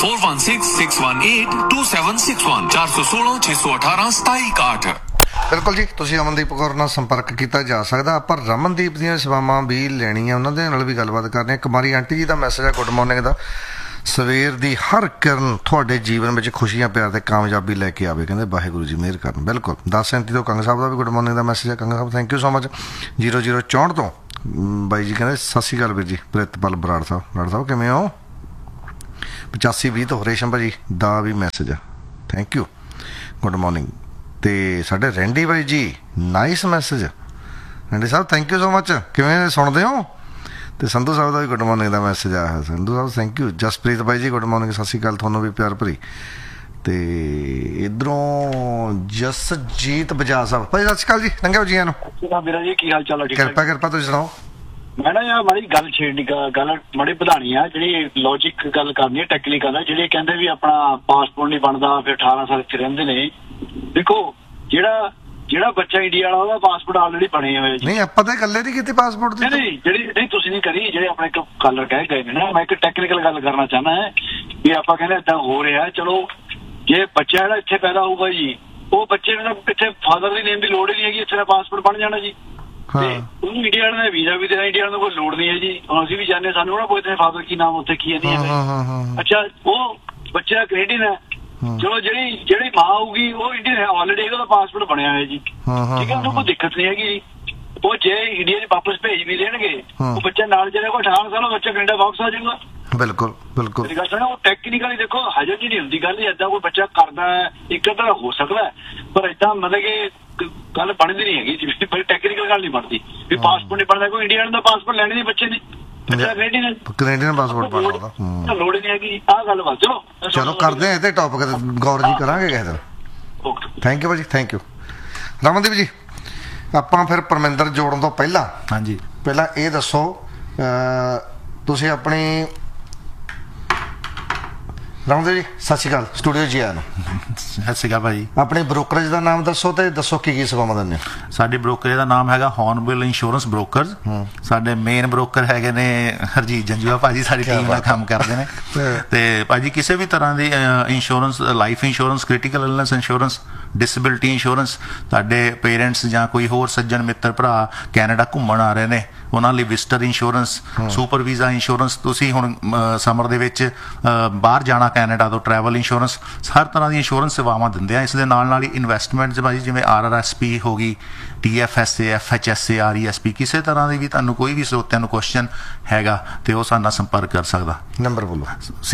4166182761 416 618 2761। ਬਿਲਕੁਲ ਜੀ, ਤੁਸੀਂ ਅਮਨਦੀਪ ਕੌਰ ਨਾਲ ਸੰਪਰਕ ਕੀਤਾ ਜਾ ਸਕਦਾ। ਪਰ ਰਮਨਦੀਪ ਦੀਆਂ ਸੇਵਾਵਾਂ ਵੀ ਲੈਣੀਆਂ, ਉਹਨਾਂ ਦੇ ਨਾਲ ਵੀ ਗੱਲਬਾਤ ਕਰਨੀ ਹੈ। ਕੁਮਾਰੀ ਆਂਟੀ ਜੀ ਦਾ ਮੈਸੇਜ ਹੈ ਗੁੱਡ ਮਾਰਨਿੰਗ ਦਾ। ਸਵੇਰ ਦੀ ਹਰ ਕਿਰਨ ਤੁਹਾਡੇ ਜੀਵਨ ਵਿੱਚ ਖੁਸ਼ੀਆਂ, ਪਿਆਰ ਤੇ ਕਾਮਯਾਬੀ ਲੈ ਕੇ ਆਵੇ, ਕਹਿੰਦੇ ਵਾਹਿਗੁਰੂ ਜੀ ਮਿਹਰ ਕਰਨ। ਬਿਲਕੁਲ 10:37 ਤੋਂ ਕੰਗ ਸਾਹਿਬ ਦਾ ਵੀ ਗੁੱਡ ਮਾਰਨਿੰਗ ਦਾ ਮੈਸੇਜ ਹੈ। ਕੰਗ ਸਾਹਿਬ ਥੈਂਕ ਯੂ ਸੋ ਮਚ। 0064 ਤੋਂ ਬਾਈ ਜੀ ਕਹਿੰਦੇ ਸਤਿ ਸ਼੍ਰੀ ਅਕਾਲ ਵੀਰ ਜੀ। ਪ੍ਰਿਤਪਾਲ ਬਰਾੜ ਸਾਹਿਬ ਕਿਵੇਂ ਹੋ? 8520 ਤੋਂ ਰੇਸ਼ਮ ਭਾਜੀ ਦਾ ਵੀ ਮੈਸੇਜ ਹੈ। Thank you, good morning. ਤੇ ਸਾਡੇ ਰੈਂਡੀ ਬਾਈ ਜੀ nice message. Randy Sahib thank you so much. ਕਿਵੇਂ ਸੁਣਦੇ ਹੋ? ਤੇ ਸੰਧੂ ਸਾਹਿਬ ਦਾ ਵੀ ਗੁੱਡ ਮਾਰਨਿੰਗ ਦਾ ਮੈਸੇਜ ਆਇਆ ਹੈ। ਸੰਧੂ ਸਾਹਿਬ ਥੈਂਕ ਯੂ। ਜਸਪ੍ਰੀਤ ਬਾਈ ਜੀ ਗੁੱਡ ਮਾਰਨਿੰਗ, ਸਤਿ ਸ਼੍ਰੀ ਅਕਾਲ ਤੁਹਾਨੂੰ ਵੀ ਪਿਆਰ ਭਰੀ। ਤੇ ਇਧਰੋਂ ਜਸਜੀਤ ਬਜਾਜ ਸਾਹਿਬ ਭਾਈ ਸਤਿ ਸ਼੍ਰੀ ਅਕਾਲ ਜੀ। ਲੰਘਿਓ ਜੀ ਨੂੰ ਵੀਰਾ ਜੀ, ਕੀ ਹਾਲ ਚਾਲ ਹੈ? ਕਿਰਪਾ ਤੁਸੀਂ ਸੁਣਾਓ। ਮੈਂ ਨਾ ਯਾਰ ਮਾੜੀ ਗੱਲ ਛੇੜਨੀ, ਗੱਲ ਮਾੜੀ ਵਧਾਣੀ ਆ। ਜਿਹੜੀ ਲੌਜਿਕ ਗੱਲ ਕਰਨੀ ਹੈ, ਟੈਕਨੀਕਲ ਹੈ। ਜਿਹੜੇ ਕਹਿੰਦੇ ਵੀ ਆਪਣਾ ਪਾਸਪੋਰਟ ਨਹੀਂ ਬਣਦਾ, ਫਿਰ 18 ਸਾਲ ਇੱਥੇ ਰਹਿੰਦੇ ਨੇ। ਦੇਖੋ ਜਿਹੜਾ ਬੱਚਾ ਇੰਡੀਆ ਵਾਲਾ ਉਹਦਾ ਪਾਸਪੋਰਟ ਆਲਰੇਡੀ ਬਣੇ ਹੋਏ ਜੀ। ਨਹੀਂ ਆਪਾਂ ਤਾਂ ਗੱਲੇ ਨਹੀਂ ਕੀਤੀ ਪਾਸਪੋਰਟ ਦੀ। ਨਹੀਂ ਤੁਸੀਂ ਨਹੀਂ ਕਰੀ। ਜਿਹੜੇ ਆਪਣੇ ਇੱਕ ਕਾਲਰ ਕਹਿ ਗਏ ਨੇ ਨਾ, ਮੈਂ ਇੱਕ ਟੈਕਨੀਕਲ ਗੱਲ ਕਰਨਾ ਚਾਹੁੰਦਾ ਹੈ ਵੀ ਆਪਾਂ ਕਹਿੰਦੇ ਏਦਾਂ ਹੋ ਰਿਹਾ। ਚਲੋ ਜੇ ਬੱਚਾ ਜਿਹੜਾ ਇੱਥੇ ਪੈਦਾ ਹੋਊਗਾ ਜੀ, ਉਹ ਬੱਚੇ ਨੂੰ ਇੱਥੇ ਫਾਦਰ ਦੀ ਨੇਮ ਦੀ ਲੋੜ ਹੀ ਨਹੀਂ ਹੈਗੀ, ਇੱਥੇ ਦਾ ਪਾਸਪੋਰਟ ਬਣ ਜਾਣਾ ਜੀ। ਤੇ ਉਹਨੂੰ ਇੰਡੀਆ ਵਾਲੇ ਦਾ ਵੀਜ਼ਾ ਵੀ ਦੇਣਾ, ਇੰਡੀਆ ਨੂੰ ਕੋਈ ਲੋੜ ਨਹੀਂ ਹੈ ਜੀ। ਅਸੀਂ ਵੀ ਜਾਣਦੇ, ਸਾਨੂੰ ਨਾ ਕੋਈ ਫਾਦਰ ਕੀ ਨਾਮ ਉੱਥੇ ਕੀ ਨਹੀਂ ਹੈ। ਅੱਛਾ, ਉਹ ਬੱਚਾ ਕੈਨੇਡੀਅਨ ਹੈ। ਚਲੋ ਜਿਹੜੀ ਮਾਂ ਹੋਊਗੀ ਉਹ ਇੰਡੀਅਨ ਹੈ ਆਲਰੇਡੀ, ਉਹਦਾ ਪਾਸਪੋਰਟ ਬਣਿਆ ਹੋਇਆ ਜੀ। ਠੀਕ ਹੈ, ਉਹਨੂੰ ਕੋਈ ਦਿੱਕਤ ਨਹੀਂ ਹੈਗੀ। ਉਹ ਜੇ ਇੰਡੀਆ ਚ ਵਾਪਸ ਭੇਜ ਵੀ ਦੇਣਗੇ, ਉਹ ਬੱਚਾ ਨਾਲ ਜਿਹੜਾ ਕੋਈ 18 ਸਾਲ ਬੱਚਾ ਕੈਨੇਡਾ ਵਾਪਸ ਆ ਜਾਊਗਾ। ਬਿਲਕੁਲ ਮੇਰੀ ਗੱਲ ਸੁਣੋ, ਉਹ ਟੈਕਨੀਕਲੀ ਦੇਖੋ ਹਜੇ ਜੀ ਨਹੀਂ ਹੁੰਦੀ ਗੱਲ। ਏਦਾਂ ਕੋਈ ਬੱਚਾ ਕਰਦਾ ਹੈ, ਇੱਕ ਅੱਧਾ ਹੋ ਸਕਦਾ, ਪਰ ਏਦਾਂ ਮਤਲਬ ਕਿ ਗੱਲ ਬਣਦੀ ਨਹੀਂ ਹੈਗੀ ਜੀ। ਟੈਕਨੀਕਲ ਗੱਲ ਨਹੀਂ ਬਣਦੀ ਵੀ ਪਾਸਪੋਰਟ ਨਹੀਂ ਬਣਦਾ। ਕੋਈ ਇੰਡੀਆ ਦਾ ਪਾਸਪੋਰਟ ਲੈਣੇ ਨਹੀਂ ਬੱਚੇ ਨੇ, ਕੈਨੇਡੀਅਨ ਪਾਸਪੋਰਟ ਬਣਾਉਣਾ ਲੋੜ ਨਹੀਂ ਹੈਗੀ। ਆਹ ਗੱਲ ਬਸ। ਚਲੋ ਕਰਦੇ ਹਾਂ ਇਹਦੇ ਟੌਪਿਕ ਤੇ ਗੌਰ ਜੀ ਕਰਾਂਗੇ ਕਿਸੇ ਦਿਨ। ਥੈਂਕ ਯੂ ਭਾਜੀ, ਥੈਂਕ ਯੂ। ਰਮਨਦੀਪ ਜੀ, ਆਪਾਂ ਫਿਰ ਪਰਮਿੰਦਰ ਜੋੜਨ ਤੋਂ ਪਹਿਲਾਂ ਪਹਿਲਾਂ ਇਹ ਦੱਸੋ, ਤੁਸੀਂ ਆਪਣੀ ਰਮਨਦੀਪ ਜੀ ਸਤਿ ਸ਼੍ਰੀ ਅਕਾਲ, ਸਟੂਡੀਓ ਜੀ ਆਇਆ ਨੂੰ। ਸਤਿ ਸ਼੍ਰੀ ਅਕਾਲ ਭਾਜੀ। ਆਪਣੇ ਬ੍ਰੋਕਰੇਜ ਦਾ ਨਾਮ ਦੱਸੋ ਤੇ ਦੱਸੋ ਕੀ ਸੇਵਾਵਾਂ ਦਿੰਦੇ ਹੋ। ਸਾਡੇ ਬ੍ਰੋਕਰੇਜ ਦਾ ਨਾਮ ਹੈਗਾ ਹੌਰਨਬਿਲ ਇੰਸ਼ੋਰੈਂਸ ਬ੍ਰੋਕਰਜ਼। ਸਾਡੇ ਮੇਨ ਬ੍ਰੋਕਰ ਹੈਗੇ ਨੇ ਹਰਜੀਤ ਜੰਜੂਆ ਭਾਜੀ, ਸਾਡੀ ਟੀਮ ਨਾਲ ਕੰਮ ਕਰਦੇ ਨੇ। ਤੇ ਭਾਜੀ ਕਿਸੇ ਵੀ ਤਰ੍ਹਾਂ ਦੀ insurance, life insurance, critical illness insurance, disability insurance, ਤੁਹਾਡੇ ਪੇਰੈਂਟਸ ਜਾਂ ਕੋਈ ਹੋਰ ਸੱਜਣ ਮਿੱਤਰ ਭਰਾ ਕੈਨੇਡਾ ਘੁੰਮਣ ਆ ਰਹੇ ਨੇ, ਉਹਨਾਂ ਲਈ visitor insurance, super visa insurance, ਤੁਸੀਂ ਹੁਣ ਸਮਰ ਦੇ ਵਿੱਚ ਬਾਹਰ ਜਾਣਾ ਕੈਨੇਡਾ ਤੋਂ, ਟਰੈਵਲ ਇੰਸ਼ੋਰੈਂਸ, ਹਰ ਤਰ੍ਹਾਂ ਦੀ ਇੰਸ਼ੋਰੈਂਸ ਸੇਵਾਵਾਂ ਦਿੰਦੇ ਆ। ਇਸ ਦੇ ਨਾਲ ਹੀ ਇਨਵੈਸਟਮੈਂਟ 'ਚ ਭਾਜੀ ਜਿਵੇਂ RRSP ਹੋ ਗਈ, TFSA, FHSA, RESP, ਕਿਸੇ ਤਰ੍ਹਾਂ ਦੀ ਵੀ ਤੁਹਾਨੂੰ ਕੋਈ ਵੀ ਸਰੋਤਿਆਂ ਨੂੰ ਕੁਐਸਚਨ ਹੈਗਾ ਤੇ ਉਹ ਸਾਡੇ ਨਾਲ ਸੰਪਰਕ ਕਰ ਸਕਦਾ। ਨੰਬਰ ਬੋਲੋ।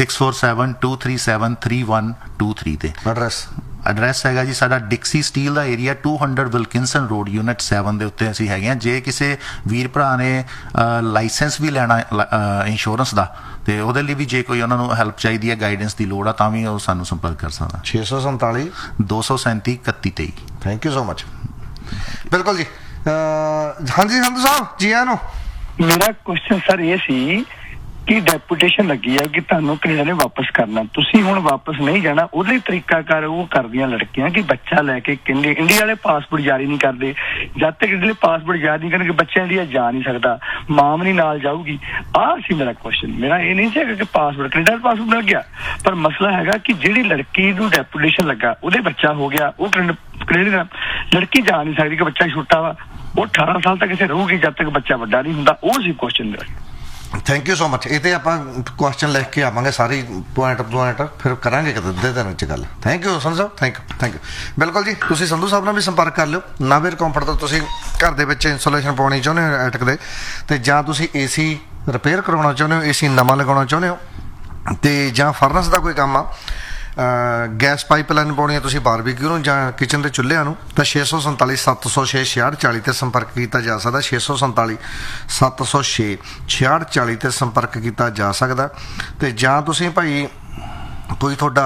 6472373123 ਤੇ। ਐਡਰੈਸ ਹੈਗਾ ਜੀ ਸਾਡਾ ਡਿਕਸੀ ਸਟੀਲ ਦਾ ਏਰੀਆ, 200 ਵਿਲਕਿੰਸਨ ਰੋਡ, ਯੂਨਿਟ 7 ਦੇ ਉੱਤੇ ਅਸੀਂ ਹੈਗੇ ਹਾਂ। ਜੇ ਕਿਸੇ ਵੀਰ ਭਰਾ ਨੇ ਲਾਇਸੈਂਸ ਵੀ ਲੈਣਾ ਇੰਸ਼ੋਰੈਂਸ ਦਾ, ਤੇ ਉਹਦੇ ਲਈ ਵੀ ਜੇ ਕੋਈ ਉਹਨਾਂ ਨੂੰ ਹੈਲਪ ਚਾਹੀਦੀ ਹੈ, ਗਾਈਡੈਂਸ ਦੀ ਲੋੜ ਆ, ਤਾਂ ਵੀ ਉਹ ਸਾਨੂੰ ਸੰਪਰਕ ਕਰ ਸਕਦਾ। 647 237 3123। Thank you so much. ਬਿਲਕੁਲ ਜੀ। ਹਾਂਜੀ ਸੰਧੂ ਸਾਹਿਬ ਜੀ ਆਇਆਂ ਨੂੰ। ਮੇਰਾ ਕੁਐਸਚਨ ਸਰ ਇਹ ਸੀ ਕਿ ਡੈਪੂਟੇਸ਼ਨ ਲੱਗੀ ਆ ਕਿ ਤੁਹਾਨੂੰ ਕੈਨੇਡਾ ਨੇ ਵਾਪਸ ਕਰਨਾ, ਤੁਸੀਂ ਹੁਣ ਵਾਪਸ ਨਹੀਂ ਜਾਣਾ। ਉਹਦੇ ਤਰੀਕਾਕਾਰ ਉਹ ਕਰਦੀਆਂ ਲੜਕੀਆਂ ਕਿ ਬੱਚਾ ਲੈ ਕੇ ਕਹਿੰਦੇ ਇੰਡੀਆ ਵਾਲੇ ਪਾਸਪੋਰਟ ਜਾਰੀ ਨਹੀਂ ਕਰਦੇ, ਜਦ ਤੱਕ ਜਿਹੜੇ ਪਾਸਪੋਰਟ ਜਾਰੀ ਨਹੀਂ ਕਰਨਗੇ ਬੱਚਾ ਇੰਡੀਆ ਜਾ ਨਹੀਂ ਸਕਦਾ, ਮਾਂ ਵੀ ਨਹੀਂ ਨਾਲ ਜਾਊਗੀ। ਆਹ ਸੀ ਮੇਰਾ ਕੁਐਸਚਨ। ਮੇਰਾ ਇਹ ਨਹੀਂ ਸੀ ਕਿ ਪਾਸਪੋਰਟ ਕੈਨੇਡਾ ਦਾ ਪਾਸਪੋਰਟ ਮਿਲ ਗਿਆ, ਪਰ ਮਸਲਾ ਹੈਗਾ ਕਿ ਜਿਹੜੀ ਲੜਕੀ ਨੂੰ ਡੈਪੂਟੇਸ਼ਨ ਲੱਗਾ ਉਹਦੇ ਬੱਚਾ ਹੋ ਗਿਆ, ਉਹ ਕੈਨੇਡਾ ਲੜਕੀ ਜਾ ਨਹੀਂ ਸਕਦੀ ਕਿ ਬੱਚਾ ਛੋਟਾ ਵਾ, ਉਹ 18 ਸਾਲ ਤੱਕ ਇੱਥੇ ਰਹੂਗੀ ਜਦ ਤੱਕ ਬੱਚਾ ਵੱਡਾ ਨਹੀਂ ਹੁੰਦਾ। ਉਹ ਸੀ ਕੁਐਸਚਨ ਮੇਰਾ। Thank you so much. ਇਹ ਤੇ ਆਪਾਂ ਕੁਐਸਚਨ ਲਿਖ ਕੇ ਆਵਾਂਗੇ ਸਾਰੀ ਪੁਆਇੰਟ ਫਿਰ ਕਰਾਂਗੇ ਕਿਤੇ ਅੱਧੇ ਦਿਨ ਚ ਗੱਲ। Thank you Sandhu Sahib, thank you. ਬਿਲਕੁਲ ਜੀ, ਤੁਸੀਂ ਸੰਧੂ ਸਾਹਿਬ ਨਾਲ ਵੀ ਸੰਪਰਕ ਕਰ ਲਿਓ। ਨਾਵੇਰ ਕੰਫਰਟ ਤੋਂ ਤੁਸੀਂ ਘਰ ਦੇ ਵਿੱਚ ਇੰਸੂਲੇਸ਼ਨ ਪਾਉਣੀ ਚਾਹੁੰਦੇ ਹੋ ਐਟਕ ਦੇ, ਤੇ ਜਾਂ ਤੁਸੀਂ ਏਸੀ ਰਿਪੇਅਰ ਕਰਵਾਉਣਾ ਚਾਹੁੰਦੇ ਹੋ, ਏਸੀ ਨਵਾਂ ਲਗਾਉਣਾ ਚਾਹੁੰਦੇ ਹੋ, ਤੇ ਜਾਂ ਫਰਨਸ ਦਾ ਕੋਈ ਕੰਮ ਆ, ਗੈਸ ਪਾਈਪਲਾਈਨ ਪਾਉਣੀ ਹੈ ਤੁਸੀਂ ਬਾਰਬੀਕਿਊ ਨੂੰ ਜਾਂ ਕਿਚਨ ਦੇ ਚੁੱਲ੍ਹਿਆਂ ਨੂੰ, ਤਾਂ 647 706 6640 ਤੇ ਸੰਪਰਕ ਕੀਤਾ ਜਾ ਸਕਦਾ। 647 706 6640 ਤੇ ਸੰਪਰਕ ਕੀਤਾ ਜਾ ਸਕਦਾ। ਤੇ ਜਾਂ ਤੁਸੀਂ ਭਾਈ ਕੋਈ ਤੁਹਾਡਾ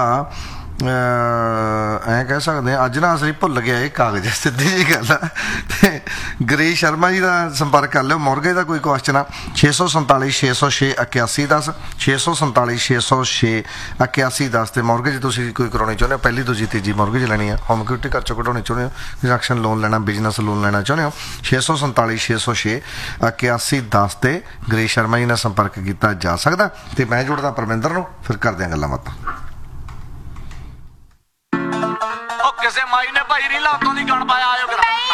ਐਂ ਕਹਿ ਸਕਦੇ ਹਾਂ, ਅੱਜ ਨਾ ਅਸੀਂ ਭੁੱਲ ਗਿਆ ਇਹ ਕਾਗਜ਼, ਸਿੱਧੀ ਜੀ ਗੱਲ ਆ। ਤੇ ਗਰੀਸ਼ ਸ਼ਰਮਾ ਜੀ ਦਾ ਸੰਪਰਕ ਕਰ ਲਿਓ। ਮੋਰਗੇਜ ਦਾ ਕੋਈ ਕੁਐਸਚਨ ਆ 647 606 8110 647 606 8110 ਤੇ ਮੋਰਗੇਜ ਤੁਸੀਂ ਕੋਈ ਕਰਾਉਣੀ ਚਾਹੁੰਦੇ ਹੋ, ਪਹਿਲੀ ਦੂਜੀ ਤੀਜੀ ਮੋਰਗੇਜ ਲੈਣੀ ਆ, ਹੋਮ ਇਕੁਇਟੀ ਘਰ ਚੋਂ ਕਢਾਉਣੀ ਚਾਹੁੰਦੇ ਹੋ, ਕੰਸਟਰਕਸ਼ਨ ਲੋਨ ਲੈਣਾ, ਬਿਜ਼ਨਸ ਲੋਨ ਲੈਣਾ ਚਾਹੁੰਦੇ ਹੋ, 647 606 8110 ਤੇ ਗਰੀਸ਼ ਸ਼ਰਮਾ ਜੀ ਨਾਲ ਸੰਪਰਕ ਕੀਤਾ ਜਾ ਸਕਦਾ। ਤੇ ਮੈਂ ਜੁੜਦਾ ਪਰਮਿੰਦਰ ਨੂੰ, ਫਿਰ ਕਰਦੇ ਹਾਂ ਗੱਲਾਂ ਬਾਤਾਂ। ਕਿਸੇ ਮਾਈ ਨੇ ਭਾਈ ਰੀਲਾਂ ਤੋਂ ਦੀ ਗਣ ਪਾਇਆ ਆਇਓ